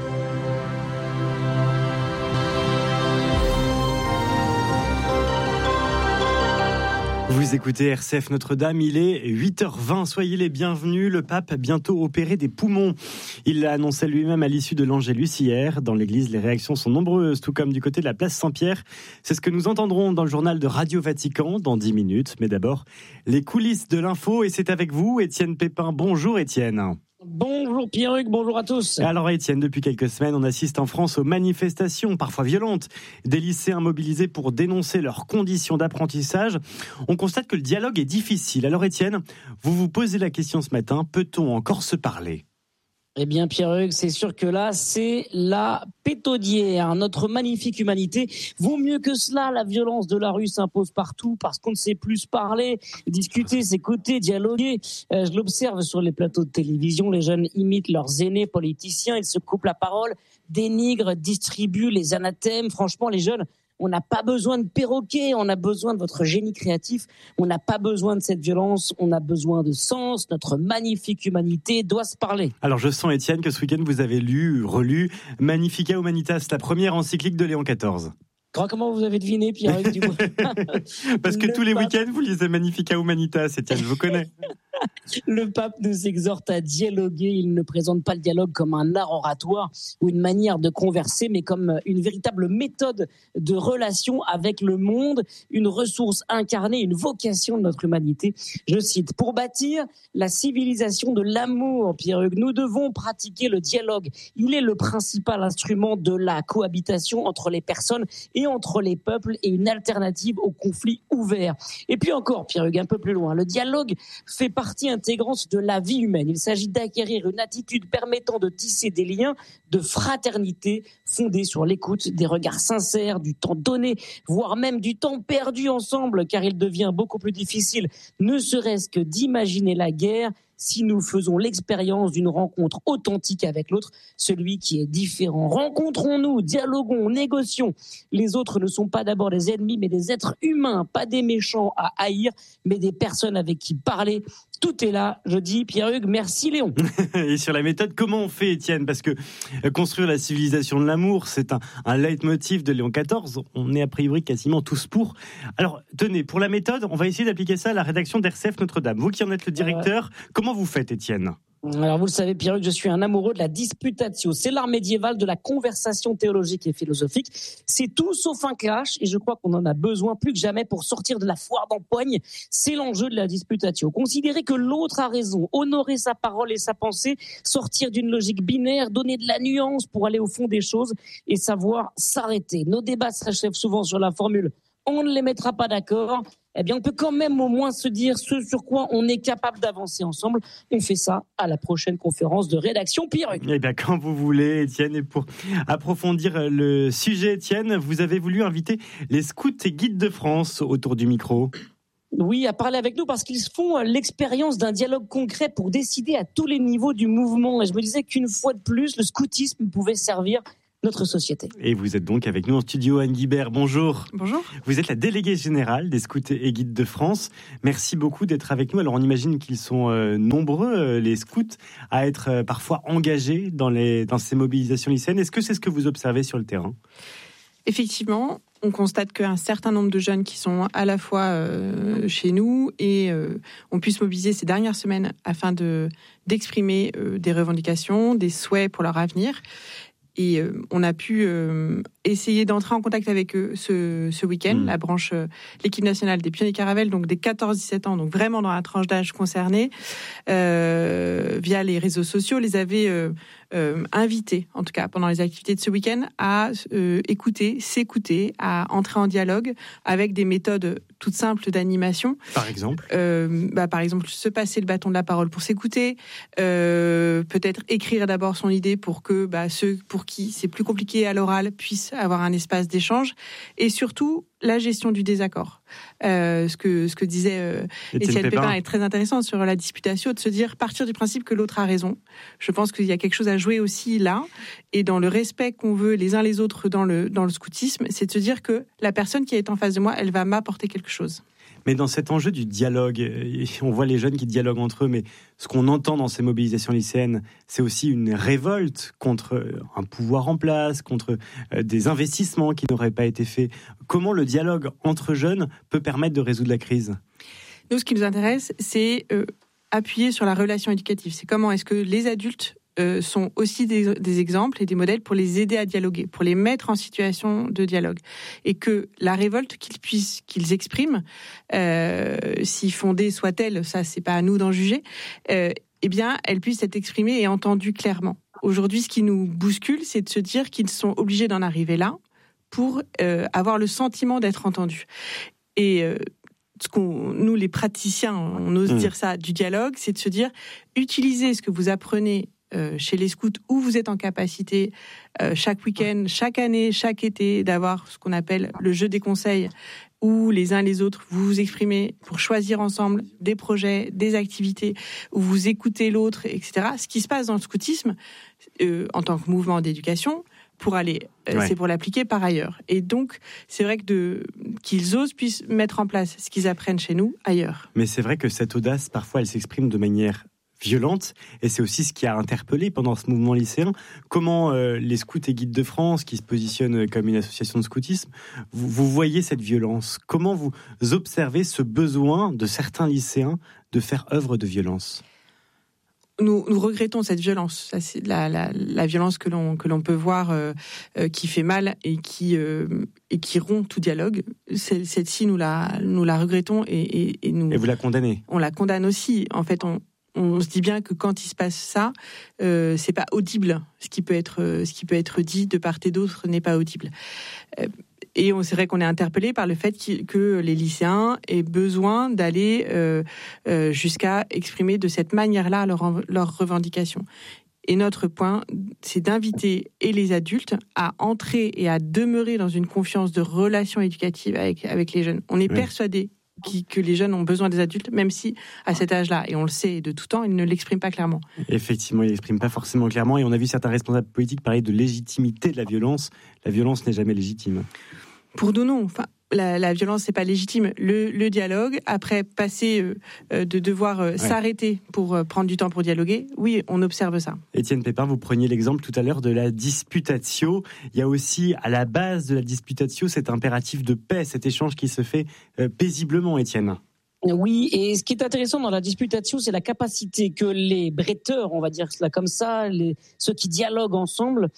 Vous écoutez RCF Notre-Dame, il est 8h20, soyez les bienvenus. Le pape a bientôt opéré des poumons. Il l'a annoncé lui-même à l'issue de l'Angélus hier. Dans l'église, les réactions sont nombreuses, tout comme du côté de la place Saint-Pierre. C'est ce que nous entendrons dans le journal de Radio Vatican dans 10 minutes. Mais d'abord, les coulisses de l'info, et c'est avec vous, Étienne Pépin. Bonjour Étienne.
Bonjour Pierruc, bonjour à tous.
Alors Étienne, depuis quelques semaines, on assiste en France aux manifestations, parfois violentes, des lycéens mobilisés pour dénoncer leurs conditions d'apprentissage. On constate que le dialogue est difficile. Alors Étienne, vous vous posez la question ce matin, peut-on encore se parler ?
Eh bien, Pierre-Hugues, c'est sûr que là, c'est la pétaudière. Notre magnifique humanité vaut mieux que cela. La violence de la rue s'impose partout parce qu'on ne sait plus parler, discuter, s'écouter, dialoguer. Je l'observe sur les plateaux de télévision. Les jeunes imitent leurs aînés politiciens. Ils se coupent la parole, dénigrent, distribuent les anathèmes. Franchement, les jeunes, on n'a pas besoin de perroquets, on a besoin de votre génie créatif, on n'a pas besoin de cette violence, on a besoin de sens, notre magnifique humanité doit se parler.
Alors je sens, Étienne, que ce week-end vous avez relu Magnifica Humanitas, la première encyclique de Léon XIV.
Comment vous avez deviné, Pierre-Hugues?
Parce que tous les week-ends, vous lisez Magnifica Humanitas, Étienne, je vous connais.
Le pape nous exhorte à dialoguer. Il ne présente pas le dialogue comme un art oratoire ou une manière de converser, mais comme une véritable méthode de relation avec le monde, une ressource incarnée, une vocation de notre humanité. Je cite, « Pour bâtir la civilisation de l'amour, Pierre-Hugues, nous devons pratiquer le dialogue. Il est le principal instrument de la cohabitation entre les personnes et entre les peuples et une alternative au conflit ouvert. » Et puis encore, Pierre-Hugues, un peu plus loin, le dialogue fait partie intégrante de la vie humaine. Il s'agit d'acquérir une attitude permettant de tisser des liens de fraternité fondés sur l'écoute, des regards sincères, du temps donné, voire même du temps perdu ensemble, car il devient beaucoup plus difficile, ne serait-ce que d'imaginer la guerre si nous faisons l'expérience d'une rencontre authentique avec l'autre, celui qui est différent. Rencontrons-nous, dialoguons, négocions. Les autres ne sont pas d'abord des ennemis, mais des êtres humains, pas des méchants à haïr, mais des personnes avec qui parler. Tout est là, je dis, Pierre-Hugues, merci Léon.
Et sur la méthode, comment on fait, Étienne? Parce que construire la civilisation de l'amour, c'est un leitmotiv de Léon XIV. On est a priori quasiment tous pour. Alors, tenez, pour la méthode, on va essayer d'appliquer ça à la rédaction d'RCF Notre-Dame. Vous qui en êtes le directeur, comment vous faites, Étienne?
Alors vous le savez, Pierre-Hugues, je suis un amoureux de la disputatio. C'est l'art médiéval de la conversation théologique et philosophique. C'est tout sauf un clash et je crois qu'on en a besoin plus que jamais pour sortir de la foire d'empoigne. C'est l'enjeu de la disputatio. Considérer que l'autre a raison, honorer sa parole et sa pensée, sortir d'une logique binaire, donner de la nuance pour aller au fond des choses et savoir s'arrêter. Nos débats s'achèvent souvent sur la formule « on ne les mettra pas d'accord ». Eh bien, on peut quand même au moins se dire ce sur quoi on est capable d'avancer ensemble. On fait ça à la prochaine conférence de rédaction, Pierre-Hugues.
Eh bien, quand vous voulez, Étienne. Et pour approfondir le sujet, Étienne, vous avez voulu inviter les scouts et guides de France autour du micro.
Oui, à parler avec nous parce qu'ils font l'expérience d'un dialogue concret pour décider à tous les niveaux du mouvement. Et je me disais qu'une fois de plus, le scoutisme pouvait servir notre société.
Et vous êtes donc avec nous en studio, Anne Guibert. Bonjour.
Bonjour.
Vous êtes la déléguée générale des scouts et guides de France. Merci beaucoup d'être avec nous. Alors on imagine qu'ils sont nombreux, les scouts, à être parfois engagés dans ces mobilisations lycéennes. Est-ce que c'est ce que vous observez sur le terrain ?
Effectivement, on constate qu'un certain nombre de jeunes qui sont à la fois chez nous et on puisse mobiliser ces dernières semaines afin d'exprimer des revendications, des souhaits pour leur avenir. Et on a pu essayer d'entrer en contact avec eux ce week-end, la branche, l'équipe nationale des pionniers Caravelle, donc des 14-17 ans, donc vraiment dans la tranche d'âge concernée, via les réseaux sociaux, les avait invités, en tout cas pendant les activités de ce week-end, à écouter, s'écouter, à entrer en dialogue avec des méthodes toutes simples d'animation.
Par exemple
par exemple, se passer le bâton de la parole pour s'écouter, peut-être écrire d'abord son idée pour que ceux pour qui c'est plus compliqué à l'oral puissent avoir un espace d'échange, et surtout la gestion du désaccord. Ce que disait Étienne Pépin est très intéressant sur la disputatio, de se dire, partir du principe que l'autre a raison. Je pense qu'il y a quelque chose à jouer aussi là, et dans le respect qu'on veut les uns les autres dans le scoutisme, c'est de se dire que la personne qui est en face de moi, elle va m'apporter quelque chose.
Mais dans cet enjeu du dialogue, on voit les jeunes qui dialoguent entre eux, mais ce qu'on entend dans ces mobilisations lycéennes, c'est aussi une révolte contre un pouvoir en place, contre des investissements qui n'auraient pas été faits. Comment le dialogue entre jeunes peut permettre de résoudre la crise ?
Nous, ce qui nous intéresse, c'est appuyer sur la relation éducative. C'est comment est-ce que les adultes sont aussi des exemples et des modèles pour les aider à dialoguer, pour les mettre en situation de dialogue. Et que la révolte qu'ils expriment, si fondée soit-elle, ça c'est pas à nous d'en juger, eh bien elle puisse être exprimée et entendue clairement. Aujourd'hui, ce qui nous bouscule, c'est de se dire qu'ils sont obligés d'en arriver là pour avoir le sentiment d'être entendus. Et nous, les praticiens, on ose dire ça, du dialogue, c'est de se dire, utilisez ce que vous apprenez chez les scouts où vous êtes en capacité chaque week-end, chaque année, chaque été d'avoir ce qu'on appelle le jeu des conseils, où les uns les autres vous vous exprimez pour choisir ensemble des projets, des activités, où vous écoutez l'autre, etc. Ce qui se passe dans le scoutisme en tant que mouvement d'éducation, c'est pour l'appliquer par ailleurs. Et donc, c'est vrai que qu'ils osent puissent mettre en place ce qu'ils apprennent chez nous ailleurs.
Mais c'est vrai que cette audace, parfois, elle s'exprime de manière violente, et c'est aussi ce qui a interpellé pendant ce mouvement lycéen. Comment les scouts et guides de France, qui se positionnent comme une association de scoutisme, vous voyez cette violence? Comment vous observez ce besoin de certains lycéens de faire œuvre de violence?
Nous regrettons cette violence, c'est la violence que l'on peut voir qui fait mal et qui rompt tout dialogue. Celle-ci, nous la regrettons et
vous la condamnez.
On la condamne aussi. En fait, on se dit bien que quand il se passe ça, c'est pas audible. Ce qui peut être dit de part et d'autre n'est pas audible. Et c'est vrai qu'on est interpellé par le fait que les lycéens aient besoin d'aller jusqu'à exprimer de cette manière-là leurs revendications. Et notre point, c'est d'inviter les adultes à entrer et à demeurer dans une confiance de relation éducative avec les jeunes. On est persuadé que les jeunes ont besoin des adultes, même si à cet âge-là, et on le sait de tout temps, ils ne l'expriment pas clairement.
Effectivement, ils ne l'expriment pas forcément clairement, et on a vu certains responsables politiques parler de légitimité de la violence. La violence n'est jamais légitime.
Pour nous, non. Enfin, la violence, c'est pas légitime. Le dialogue, après passer de devoir s'arrêter pour prendre du temps pour dialoguer, oui, on observe ça.
Étienne Pépin, vous preniez l'exemple tout à l'heure de la disputatio. Il y a aussi à la base de la disputatio cet impératif de paix, cet échange qui se fait paisiblement, Étienne.
Oui, et ce qui est intéressant dans la disputatio, c'est la capacité que les bretteurs, on va dire cela comme ça, ceux qui dialoguent ensemble,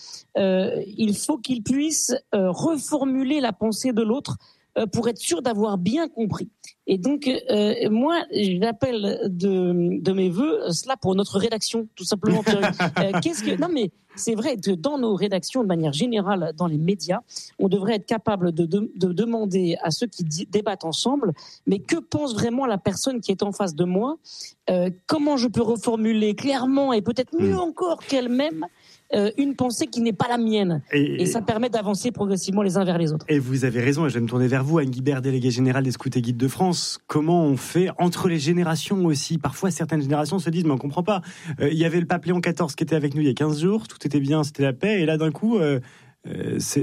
il faut qu'ils puissent reformuler la pensée de l'autre pour être sûr d'avoir bien compris. Et donc, moi, j'appelle de mes vœux cela pour notre rédaction, tout simplement. Non, mais c'est vrai que dans nos rédactions, de manière générale, dans les médias, on devrait être capable de demander à ceux qui débattent ensemble, mais que pense vraiment la personne qui est en face de moi? Comment je peux reformuler clairement et peut-être mieux encore qu'elle-même une pensée qui n'est pas la mienne. Et ça permet d'avancer progressivement les uns vers les autres.
Et vous avez raison, et je vais me tourner vers vous, Anne Guibert, déléguée générale des Scouts et Guides de France. Comment on fait entre les générations aussi? Parfois, certaines générations se disent, mais on ne comprend pas. Il y avait le pape Léon XIV qui était avec nous il y a 15 jours, tout était bien, c'était la paix, et là, d'un coup... c'est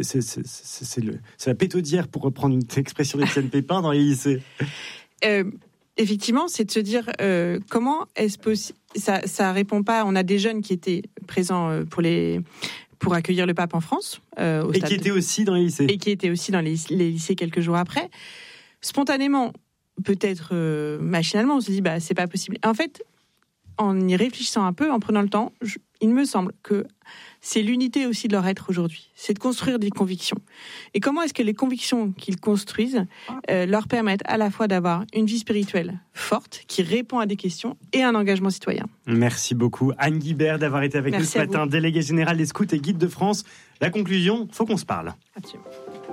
la pétaudière, pour reprendre une expression d'Étienne Pépin, dans les lycées.
Effectivement, c'est de se dire comment est-ce possible. Ça répond pas. On a des jeunes qui étaient présents pour accueillir le pape en France,
et qui étaient aussi dans les lycées.
Et qui étaient aussi dans les lycées quelques jours après. Spontanément, peut-être machinalement, on se dit c'est pas possible. En fait, en y réfléchissant un peu, en prenant le temps, il me semble que c'est l'unité aussi de leur être aujourd'hui. C'est de construire des convictions. Et comment est-ce que les convictions qu'ils construisent leur permettent à la fois d'avoir une vie spirituelle forte, qui répond à des questions, et un engagement citoyen.
Merci beaucoup, Anne Guibert, d'avoir été avec nous ce matin, déléguée générale des Scouts et Guides de France. La conclusion, faut qu'on se parle.
Absolument.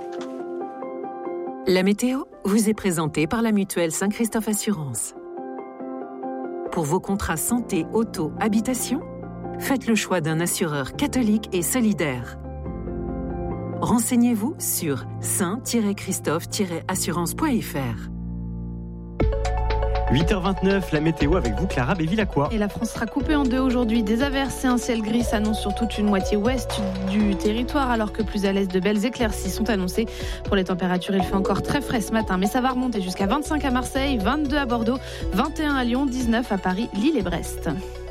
La météo vous est présentée par la mutuelle Saint-Christophe Assurance. Pour vos contrats santé, auto, habitation, faites le choix d'un assureur catholique et solidaire. Renseignez-vous sur saint-christophe-assurance.fr.
8h29, la météo avec vous, Clara Bévilacqua.
Et la France sera coupée en deux aujourd'hui. Des averses et un ciel gris s'annoncent sur toute une moitié ouest du territoire, alors que plus à l'est, de belles éclaircies sont annoncées. Pour les températures, il fait encore très frais ce matin, mais ça va remonter jusqu'à 25 à Marseille, 22 à Bordeaux, 21 à Lyon, 19 à Paris, Lille et Brest.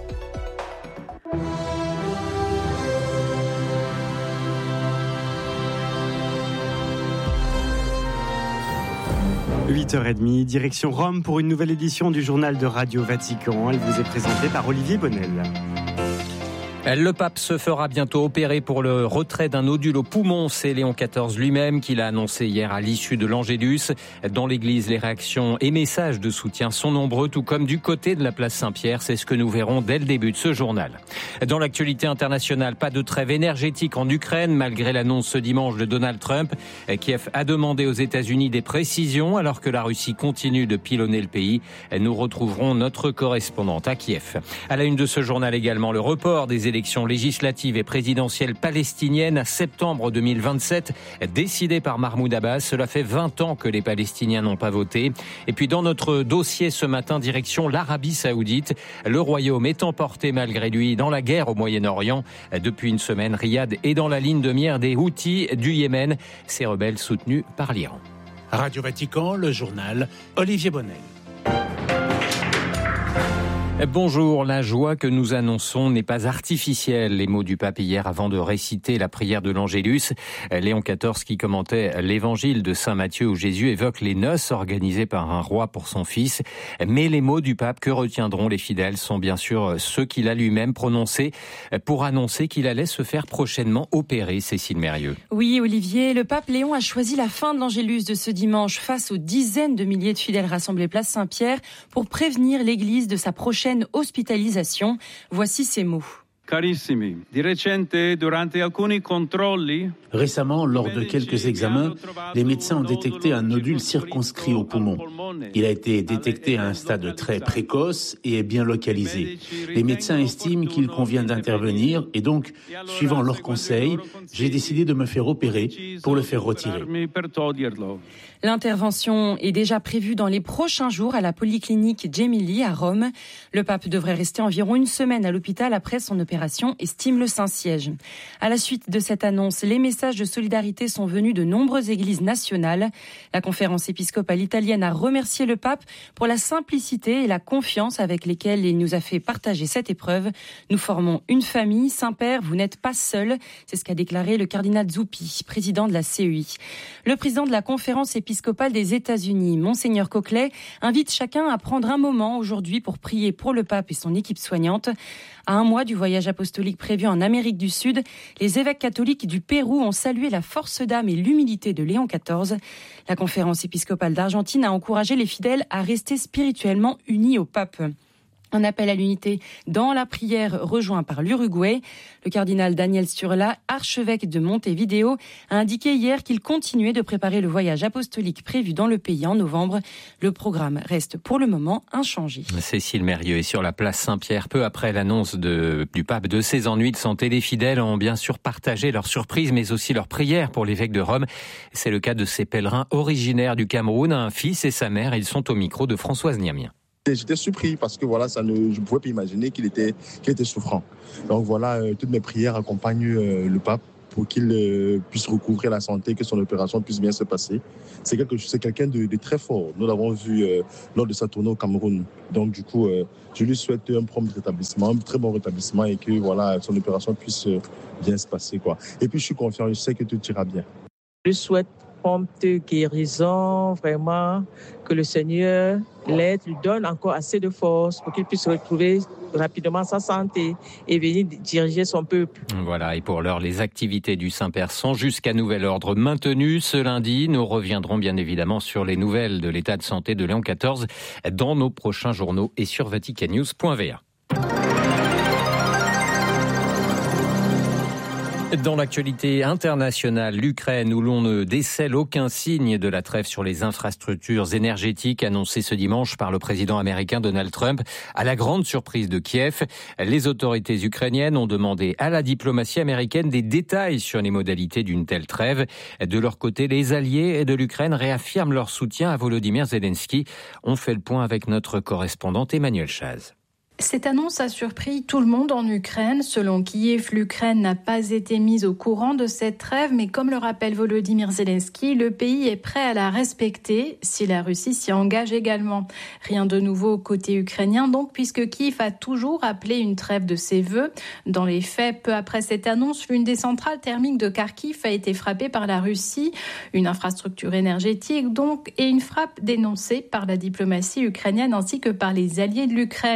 8h30, direction Rome pour une nouvelle édition du journal de Radio Vatican. Elle vous est présentée par Olivier Bonnel.
Le pape se fera bientôt opérer pour le retrait d'un nodule au poumon. C'est Léon XIV lui-même qui l'a annoncé hier à l'issue de l'Angélus. Dans l'église, les réactions et messages de soutien sont nombreux, tout comme du côté de la place Saint-Pierre. C'est ce que nous verrons dès le début de ce journal. Dans l'actualité internationale, pas de trêve énergétique en Ukraine, malgré l'annonce ce dimanche de Donald Trump. Kiev a demandé aux États-Unis des précisions, alors que la Russie continue de pilonner le pays. Nous retrouverons notre correspondante à Kiev. À la une de ce journal également, le report des élections législatives et présidentielles palestiniennes à septembre 2027, décidé par Mahmoud Abbas. Cela fait 20 ans que les Palestiniens n'ont pas voté. Et puis dans notre dossier ce matin, direction l'Arabie Saoudite. Le royaume est emporté malgré lui dans la guerre au Moyen-Orient. Depuis une semaine, Riyad est dans la ligne de mire des Houthis du Yémen, ces rebelles soutenus par l'Iran.
Radio Vatican, le journal, Olivier Bonnel.
Bonjour, la joie que nous annonçons n'est pas artificielle. Les mots du pape hier avant de réciter la prière de l'Angélus. Léon XIV qui commentait l'évangile de Saint Matthieu où Jésus évoque les noces organisées par un roi pour son fils. Mais les mots du pape que retiendront les fidèles sont bien sûr ceux qu'il a lui-même prononcés pour annoncer qu'il allait se faire prochainement opérer, Cécile Mérieux.
Oui, Olivier, le pape Léon a choisi la fin de l'Angélus de ce dimanche face aux dizaines de milliers de fidèles rassemblés place Saint-Pierre pour prévenir l'Église de sa prochaine hospitalisation. Voici ces mots.
Carissimi, di recente, durante alcuni controlli.
Récemment, lors de quelques examens, les médecins ont détecté un nodule circonscrit au poumon. Il a été détecté à un stade très précoce et est bien localisé. Les médecins estiment qu'il convient d'intervenir et donc, suivant leurs conseils, j'ai décidé de me faire opérer pour le faire retirer.
L'intervention est déjà prévue dans les prochains jours à la polyclinique Gemelli à Rome. Le pape devrait rester environ une semaine à l'hôpital après son opération, estime le Saint-Siège. À la suite de cette annonce, les messages de solidarité sont venus de nombreuses églises nationales. La conférence épiscopale italienne a remercié le pape pour la simplicité et la confiance avec lesquelles il nous a fait partager cette épreuve. Nous formons une famille. Saint-Père, vous n'êtes pas seul. C'est ce qu'a déclaré le cardinal Zuppi, président de la CEI. Le président de la conférence épiscopale des États-Unis, Monseigneur Coquelet, invite chacun à prendre un moment aujourd'hui pour prier pour le pape et son équipe soignante. À un mois du voyage apostolique prévu en Amérique du Sud, les évêques catholiques du Pérou ont salué la force d'âme et l'humilité de Léon XIV. La conférence épiscopale d'Argentine a encouragé les fidèles à rester spirituellement unis au pape. Un appel à l'unité dans la prière rejoint par l'Uruguay. Le cardinal Daniel Sturla, archevêque de Montevideo, a indiqué hier qu'il continuait de préparer le voyage apostolique prévu dans le pays en novembre. Le programme reste pour le moment inchangé.
Cécile Mérieux est sur la place Saint-Pierre. Peu après l'annonce du pape de ses ennuis de santé, les fidèles ont bien sûr partagé leurs surprises mais aussi leurs prières pour l'évêque de Rome. C'est le cas de ces pèlerins originaires du Cameroun, un fils et sa mère. Ils sont au micro de Françoise Niamien.
J'étais surpris parce que voilà, je ne pouvais pas imaginer qu'il était souffrant. Donc voilà, toutes mes prières accompagnent le pape pour qu'il puisse recouvrer la santé, que son opération puisse bien se passer. C'est quelqu'un de très fort. Nous l'avons vu lors de sa tournée au Cameroun. Donc du coup, je lui souhaite un prompt rétablissement, un très bon rétablissement et que voilà, son opération puisse bien se passer, quoi. Et puis je suis confiant, je sais que tout ira bien.
Je souhaite prompte guérison, vraiment, que le Seigneur l'aide, lui donne encore assez de force pour qu'il puisse retrouver rapidement sa santé et venir diriger son peuple.
Voilà, et pour l'heure, les activités du Saint-Père sont jusqu'à nouvel ordre maintenues. Ce lundi, nous reviendrons bien évidemment sur les nouvelles de l'état de santé de Léon XIV dans nos prochains journaux et sur vaticannews.va. Dans l'actualité internationale, l'Ukraine, où l'on ne décèle aucun signe de la trêve sur les infrastructures énergétiques annoncée ce dimanche par le président américain Donald Trump, à la grande surprise de Kiev. Les autorités ukrainiennes ont demandé à la diplomatie américaine des détails sur les modalités d'une telle trêve. De leur côté, les alliés de l'Ukraine réaffirment leur soutien à Volodymyr Zelensky. On fait le point avec notre correspondante Emmanuel Chaz.
Cette annonce a surpris tout le monde en Ukraine. Selon Kiev, l'Ukraine n'a pas été mise au courant de cette trêve, mais comme le rappelle Volodymyr Zelensky, le pays est prêt à la respecter si la Russie s'y engage également. Rien de nouveau côté ukrainien donc, puisque Kiev a toujours appelé une trêve de ses vœux. Dans les faits, peu après cette annonce, l'une des centrales thermiques de Kharkiv a été frappée par la Russie, une infrastructure énergétique donc, et une frappe dénoncée par la diplomatie ukrainienne ainsi que par les alliés de l'Ukraine.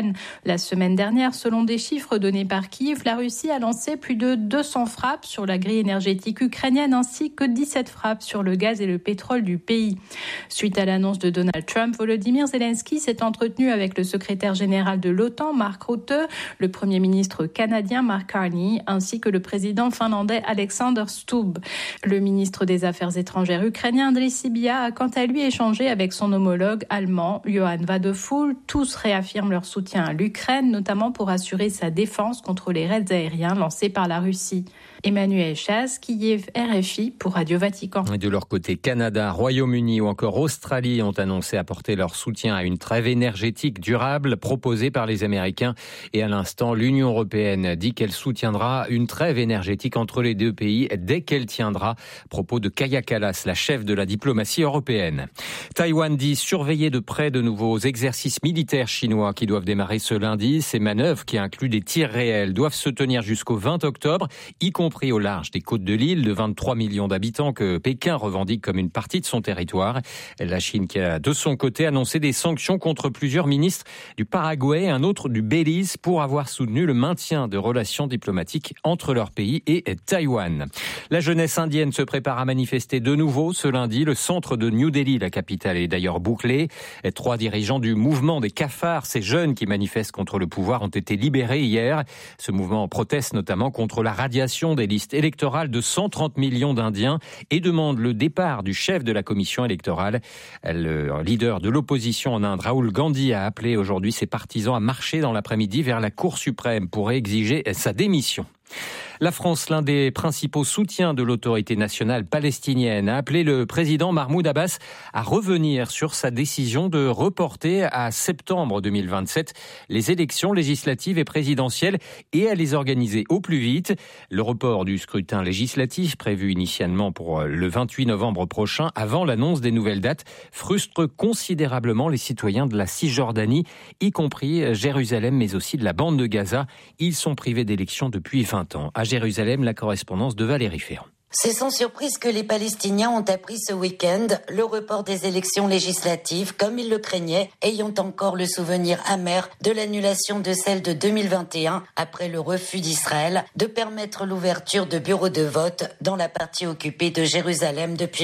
La semaine dernière, selon des chiffres donnés par Kiev, la Russie a lancé plus de 200 frappes sur la grille énergétique ukrainienne ainsi que 17 frappes sur le gaz et le pétrole du pays. Suite à l'annonce de Donald Trump, Volodymyr Zelensky s'est entretenu avec le secrétaire général de l'OTAN, Mark Rutte, le premier ministre canadien, Mark Carney, ainsi que le président finlandais Alexander Stubb. Le ministre des Affaires étrangères ukrainien, Andriy Sybiha, a quant à lui échangé avec son homologue allemand, Johann Wadephul. Tous réaffirment leur soutien à l'Ukraine, notamment pour assurer sa défense contre les raids aériens lancés par la Russie. Emmanuel Chas, Kiev, RFI pour Radio Vatican.
Et de leur côté, Canada, Royaume-Uni ou encore Australie ont annoncé apporter leur soutien à une trêve énergétique durable proposée par les Américains. Et à l'instant, l'Union européenne dit qu'elle soutiendra une trêve énergétique entre les deux pays dès qu'elle tiendra. Propos de Kaja Kallas, la chef de la diplomatie européenne. Taïwan dit surveiller de près de nouveaux exercices militaires chinois qui doivent démarrer ce lundi. Ces manœuvres, qui incluent des tirs réels, doivent se tenir jusqu'au 20 octobre, y compris au large des côtes de l'île de 23 millions d'habitants que Pékin revendique comme une partie de son territoire. La Chine qui a de son côté annoncé des sanctions contre plusieurs ministres du Paraguay et un autre du Belize pour avoir soutenu le maintien de relations diplomatiques entre leur pays et Taïwan. La jeunesse indienne se prépare à manifester de nouveau ce lundi. Le centre de New Delhi, la capitale, est d'ailleurs bouclé. 3 dirigeants du mouvement des cafards, ces jeunes qui manifestent contre le pouvoir, ont été libérés hier. Ce mouvement proteste notamment contre la radiation des listes électorales de 130 millions d'Indiens et demande le départ du chef de la commission électorale. Le leader de l'opposition en Inde, Rahul Gandhi, a appelé aujourd'hui ses partisans à marcher dans l'après-midi vers la Cour suprême pour exiger sa démission. La France, l'un des principaux soutiens de l'autorité nationale palestinienne, a appelé le président Mahmoud Abbas à revenir sur sa décision de reporter à septembre 2027 les élections législatives et présidentielles et à les organiser au plus vite. Le report du scrutin législatif, prévu initialement pour le 28 novembre prochain, avant l'annonce des nouvelles dates, frustre considérablement les citoyens de la Cisjordanie, y compris Jérusalem, mais aussi de la bande de Gaza. Ils sont privés d'élections depuis 20 ans. À Jérusalem, la correspondance de Valérie Ferrand.
C'est sans surprise que les Palestiniens ont appris ce week-end le report des élections législatives, comme ils le craignaient, ayant encore le souvenir amer de l'annulation de celle de 2021 après le refus d'Israël de permettre l'ouverture de bureaux de vote dans la partie occupée de Jérusalem depuis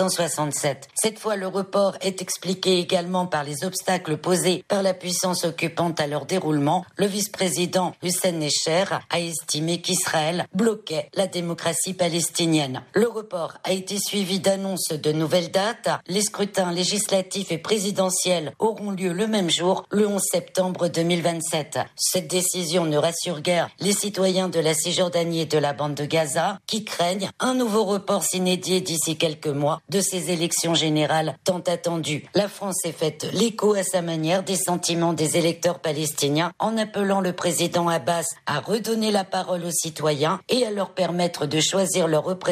1967. Cette fois, le report est expliqué également par les obstacles posés par la puissance occupante à leur déroulement. Le vice-président Hussein Necher a estimé qu'Israël bloquait la démocratie palestinienne. Le report a été suivi d'annonces de nouvelles dates. Les scrutins législatifs et présidentiels auront lieu le même jour, le 11 septembre 2027. Cette décision ne rassure guère les citoyens de la Cisjordanie et de la bande de Gaza, qui craignent un nouveau report s'inédié d'ici quelques mois de ces élections générales tant attendues. La France s'est faite l'écho à sa manière des sentiments des électeurs palestiniens en appelant le président Abbas à redonner la parole aux citoyens et à leur permettre de choisir leur représentant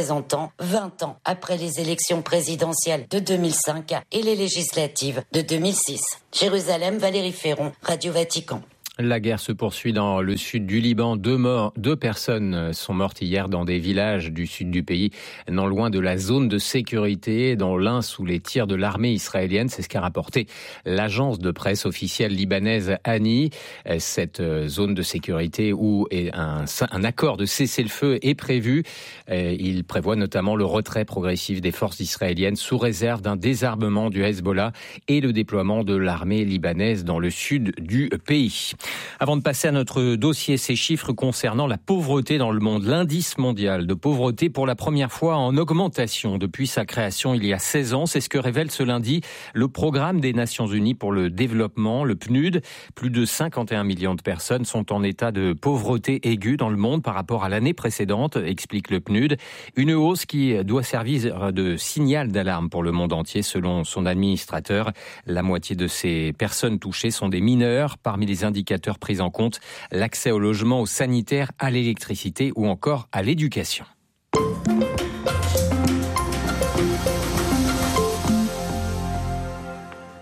20 ans après les élections présidentielles de 2005 et les législatives de 2006. Jérusalem, Valérie Ferron, Radio Vatican.
La guerre se poursuit dans le sud du Liban. 2 personnes sont mortes hier dans des villages du sud du pays, non loin de la zone de sécurité, dont l'un sous les tirs de l'armée israélienne. C'est ce qu'a rapporté l'agence de presse officielle libanaise ANI. Cette zone de sécurité où un accord de cessez-le-feu est prévu. Il prévoit notamment le retrait progressif des forces israéliennes sous réserve d'un désarmement du Hezbollah et le déploiement de l'armée libanaise dans le sud du pays. Avant de passer à notre dossier, ces chiffres concernant la pauvreté dans le monde. L'indice mondial de pauvreté pour la première fois en augmentation depuis sa création il y a 16 ans. C'est ce que révèle ce lundi le Programme des Nations Unies pour le développement, le PNUD. Plus de 51 millions de personnes sont en état de pauvreté aiguë dans le monde par rapport à l'année précédente, explique le PNUD. Une hausse qui doit servir de signal d'alarme pour le monde entier, selon son administrateur. La moitié de ces personnes touchées sont des mineurs. Parmi les indicateurs pris en compte, l'accès au logement, au sanitaire, à l'électricité ou encore à l'éducation.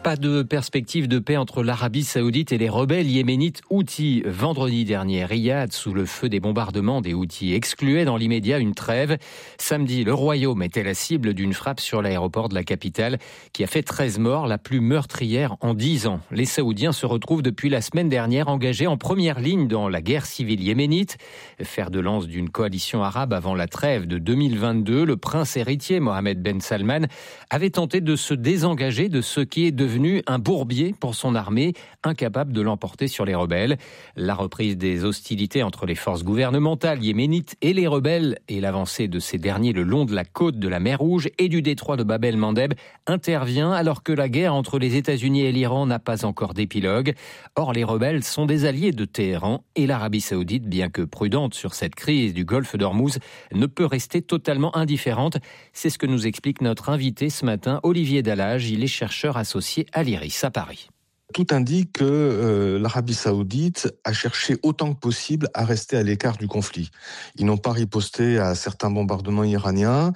Pas de perspective de paix entre l'Arabie Saoudite et les rebelles yéménites Houthis. Vendredi dernier, Riyad, sous le feu des bombardements des Houthis, excluait dans l'immédiat une trêve. Samedi, le Royaume était la cible d'une frappe sur l'aéroport de la capitale qui a fait 13 morts, la plus meurtrière en 10 ans. Les Saoudiens se retrouvent depuis la semaine dernière engagés en première ligne dans la guerre civile yéménite. Fer de lance d'une coalition arabe avant la trêve de 2022, le prince héritier Mohammed Ben Salman avait tenté de se désengager de ce qui est devenu un bourbier pour son armée, incapable de l'emporter sur les rebelles. La reprise des hostilités entre les forces gouvernementales yéménites et les rebelles et l'avancée de ces derniers le long de la côte de la mer Rouge et du détroit de Bab el-Mandeb intervient alors que la guerre entre les États-Unis et l'Iran n'a pas encore d'épilogue. Or, les rebelles sont des alliés de Téhéran et l'Arabie Saoudite, bien que prudente sur cette crise du golfe d'Ormuz, ne peut rester totalement indifférente. C'est ce que nous explique notre invité ce matin, Olivier Dallage. Il est chercheur associé à l'IRIS à Paris.
Tout indique que l'Arabie Saoudite a cherché autant que possible à rester à l'écart du conflit. Ils n'ont pas riposté à certains bombardements iraniens,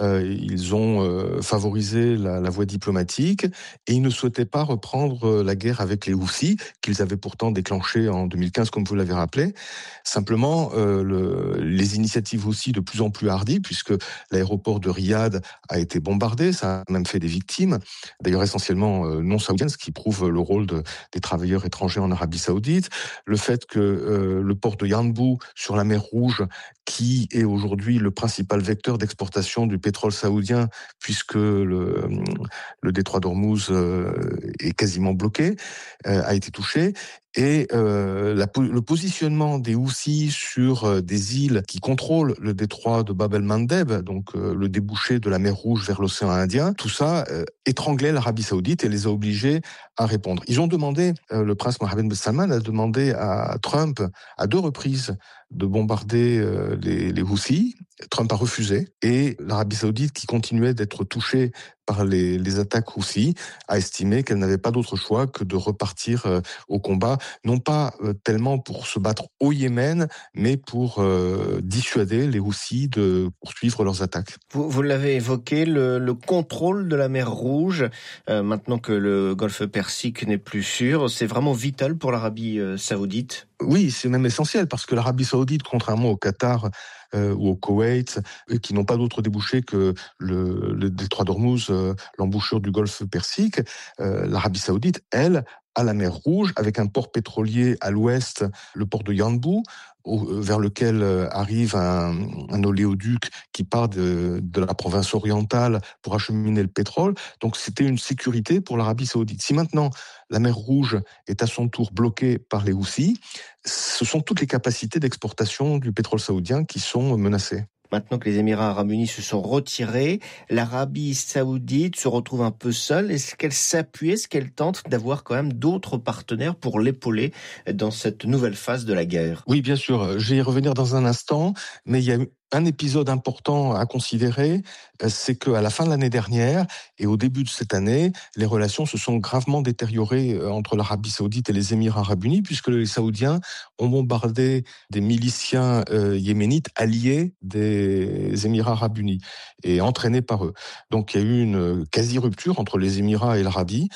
ils ont favorisé la voie diplomatique et ils ne souhaitaient pas reprendre la guerre avec les Houthis, qu'ils avaient pourtant déclenchée en 2015, comme vous l'avez rappelé. Simplement, les initiatives aussi de plus en plus hardies, puisque l'aéroport de Riyad a été bombardé, ça a même fait des victimes, d'ailleurs essentiellement non saoudiennes, ce qui prouve le rôle des travailleurs étrangers en Arabie Saoudite, le fait que le port de Yanbu sur la mer Rouge, qui est aujourd'hui le principal vecteur d'exportation du pétrole saoudien, puisque le détroit d'Ormuz est quasiment bloqué, a été touché. Et le positionnement des Houthis sur des îles qui contrôlent le détroit de Bab el-Mandeb, donc le débouché de la mer Rouge vers l'océan Indien, tout ça étranglait l'Arabie Saoudite et les a obligés à répondre. Ils ont demandé, le prince Mohammed Ben Salman a demandé à Trump à 2 reprises de bombarder les Houthis. Trump a refusé et l'Arabie Saoudite, qui continuait d'être touchée par les attaques Houthis, a estimé qu'elle n'avait pas d'autre choix que de repartir au combat, non pas tellement pour se battre au Yémen, mais pour dissuader les Houthis de poursuivre leurs attaques.
Vous l'avez évoqué, le contrôle de la mer Rouge, maintenant que le golfe Persique n'est plus sûr, c'est vraiment vital pour l'Arabie Saoudite?
Oui, c'est même essentiel, parce que l'Arabie Saoudite, contrairement au Qatar ou au Koweït, qui n'ont pas d'autre débouché que le détroit d'Ormuz, l'embouchure du golfe Persique, l'Arabie Saoudite, elle, a la mer Rouge, avec un port pétrolier à l'ouest, le port de Yanbu, vers lequel arrive un oléoduc qui part de la province orientale pour acheminer le pétrole. Donc c'était une sécurité pour l'Arabie Saoudite. Si maintenant la mer Rouge est à son tour bloquée par les Houthis, ce sont toutes les capacités d'exportation du pétrole saoudien qui sont menacées.
Maintenant que les Émirats arabes unis se sont retirés, l'Arabie saoudite se retrouve un peu seule. Est-ce qu'elle s'appuie, est-ce qu'elle tente d'avoir quand même d'autres partenaires pour l'épauler dans cette nouvelle phase de la guerre?
Oui, bien sûr. Je vais y revenir dans un instant, mais il y a un épisode important à considérer, c'est qu'à la fin de l'année dernière et au début de cette année, les relations se sont gravement détériorées entre l'Arabie Saoudite et les Émirats arabes unis, puisque les Saoudiens ont bombardé des miliciens yéménites alliés des Émirats arabes unis et entraînés par eux. Donc il y a eu une quasi-rupture entre les Émirats et l'Arabie,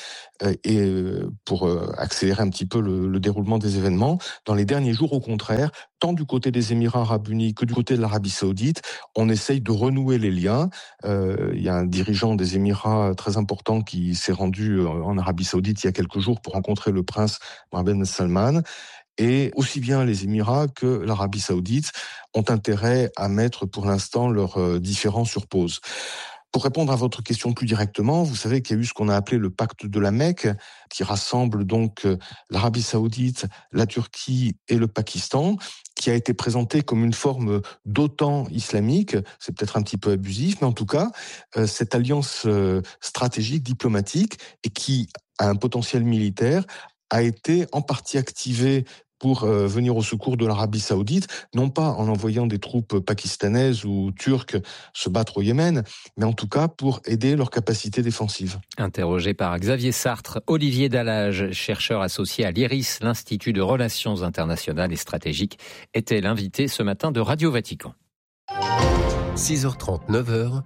et pour accélérer un petit peu le déroulement des événements, dans les derniers jours, au contraire, tant du côté des Émirats arabes unis que du côté de l'Arabie Saoudite, on essaye de renouer les liens. Il y a un dirigeant des Émirats très important qui s'est rendu en Arabie Saoudite il y a quelques jours pour rencontrer le prince Mohammed Ben Salman. Et aussi bien les Émirats que l'Arabie Saoudite ont intérêt à mettre pour l'instant leurs différends sur pause. Pour répondre à votre question plus directement, vous savez qu'il y a eu ce qu'on a appelé le pacte de la Mecque, qui rassemble donc l'Arabie Saoudite, la Turquie et le Pakistan, qui a été présenté comme une forme d'OTAN islamique. C'est peut-être un petit peu abusif, mais en tout cas, cette alliance stratégique, diplomatique, et qui a un potentiel militaire, a été en partie activée pour venir au secours de l'Arabie Saoudite, non pas en envoyant des troupes pakistanaises ou turques se battre au Yémen, mais en tout cas pour aider leur capacité défensive.
Interrogé par Xavier Sartre, Olivier Dallage, chercheur associé à l'IRIS, l'Institut de Relations internationales et stratégiques, était l'invité ce matin de Radio Vatican.
6h30, 9h,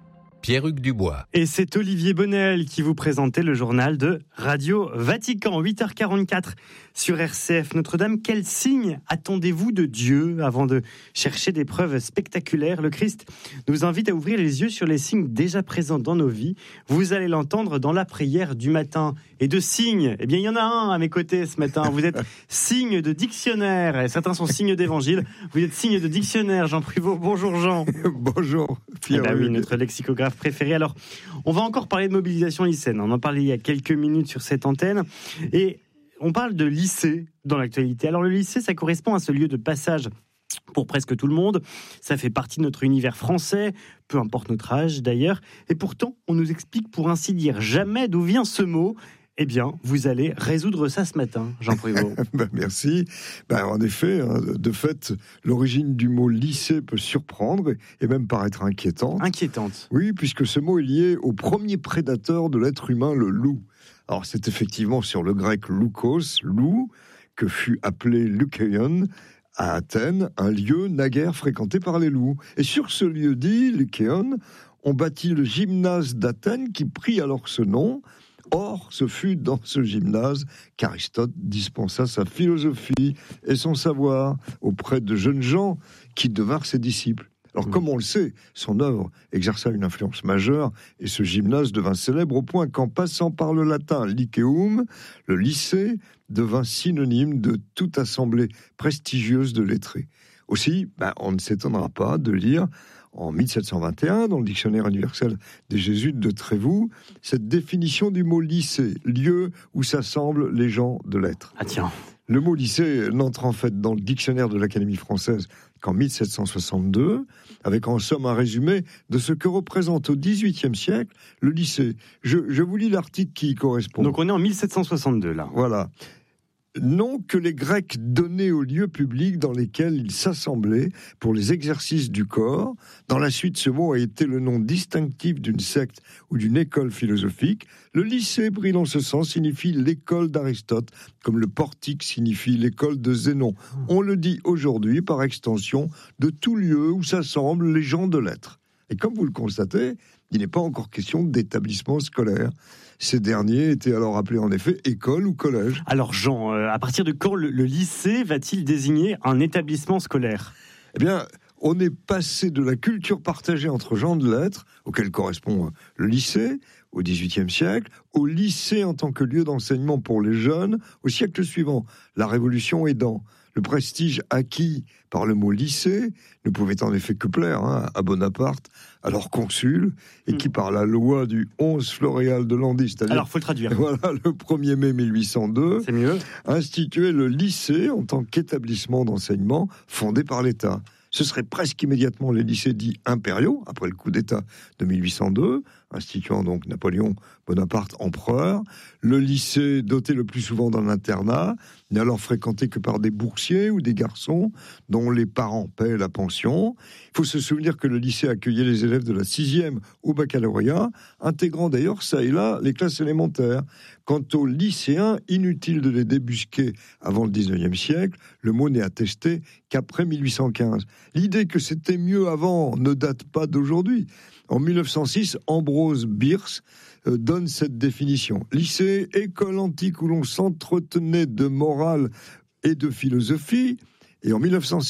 Pierre-Hugues Dubois.
Et c'est Olivier Bonnel qui vous présentait le journal de Radio Vatican, 8h44 sur RCF Notre-Dame. Quel signe attendez-vous de Dieu avant de chercher des preuves spectaculaires? Le Christ nous invite à ouvrir les yeux sur les signes déjà présents dans nos vies. Vous allez l'entendre dans la prière du matin. Et de signes, eh bien il y en a un à mes côtés ce matin. Vous êtes signe de dictionnaire. Et certains sont signes d'évangile. Vous êtes signe de dictionnaire, Jean Privot. Bonjour Jean.
Bonjour
Pierre. Eh ben oui, notre lexicographe préféré. Alors, on va encore parler de mobilisation lycéenne. On en parlait il y a quelques minutes sur cette antenne. Et on parle de lycée dans l'actualité. Alors le lycée, ça correspond à ce lieu de passage pour presque tout le monde. Ça fait partie de notre univers français, peu importe notre âge d'ailleurs. Et pourtant, on nous explique pour ainsi dire jamais d'où vient ce mot. Eh bien, vous allez résoudre ça ce matin, Jean Prévost.
Merci. En effet, de fait, l'origine du mot lycée peut surprendre et même paraître inquiétante.
Inquiétante.
Oui, puisque ce mot est lié au premier prédateur de l'être humain, le loup. Alors, c'est effectivement sur le grec loukos, loup, que fut appelé Lukeion à Athènes, un lieu naguère fréquenté par les loups. Et sur ce lieu dit, Lukeion, on bâtit le gymnase d'Athènes qui prit alors ce nom. Or, ce fut dans ce gymnase qu'Aristote dispensa sa philosophie et son savoir auprès de jeunes gens qui devinrent ses disciples. Alors, comme on le sait, son œuvre exerça une influence majeure et ce gymnase devint célèbre au point qu'en passant par le latin lycéum, le lycée devint synonyme de toute assemblée prestigieuse de lettrés. Aussi, on ne s'étonnera pas de lire en 1721, dans le dictionnaire universel des Jésuites de Trévoux, cette définition du mot lycée, lieu où s'assemblent les gens de lettres.
Ah tiens.
Le mot lycée n'entre en fait dans le dictionnaire de l'Académie française qu'en 1762, avec en somme un résumé de ce que représente au XVIIIe siècle le lycée. Je vous lis l'article qui y correspond.
Donc on est en 1762 là.
Voilà. Nom que les Grecs donnaient aux lieux publics dans lesquels ils s'assemblaient pour les exercices du corps. Dans la suite, ce mot a été le nom distinctif d'une secte ou d'une école philosophique. Le lycée, pris dans ce sens, signifie l'école d'Aristote, comme le portique signifie l'école de Zénon. On le dit aujourd'hui, par extension, de tout lieu où s'assemblent les gens de lettres. Et comme vous le constatez, il n'est pas encore question d'établissement scolaire. Ces derniers étaient alors appelés en effet école ou collège.
Alors Jean, à partir de quand le lycée va-t-il désigner un établissement scolaire ?
Eh bien, on est passé de la culture partagée entre gens de lettres, auquel correspond le lycée, au XVIIIe siècle, au lycée en tant que lieu d'enseignement pour les jeunes, au siècle suivant, la Révolution aidant. Le prestige acquis par le mot lycée ne pouvait en effet que plaire à Bonaparte, alors consul, et qui par la loi du 11 Floréal de Landis, c'est-à-dire
alors faut le traduire.
Voilà, le 1er mai 1802,
c'est mieux,
instituait le lycée en tant qu'établissement d'enseignement fondé par l'État. Ce serait presque immédiatement les lycées dits impériaux, après le coup d'État de 1802, instituant donc Napoléon Bonaparte empereur. Le lycée, doté le plus souvent d'un internat, n'est alors fréquenté que par des boursiers ou des garçons dont les parents paient la pension. Il faut se souvenir que le lycée accueillait les élèves de la 6e au baccalauréat, intégrant d'ailleurs ça et là les classes élémentaires. Quant aux lycéens, inutile de les débusquer avant le 19e siècle, le mot n'est attesté qu'après 1815. L'idée que c'était mieux avant ne date pas d'aujourd'hui. En 1906, Ambrose Bierce donne cette définition. Lycée, école antique où l'on s'entretenait de morale et de philosophie. Et en 1906,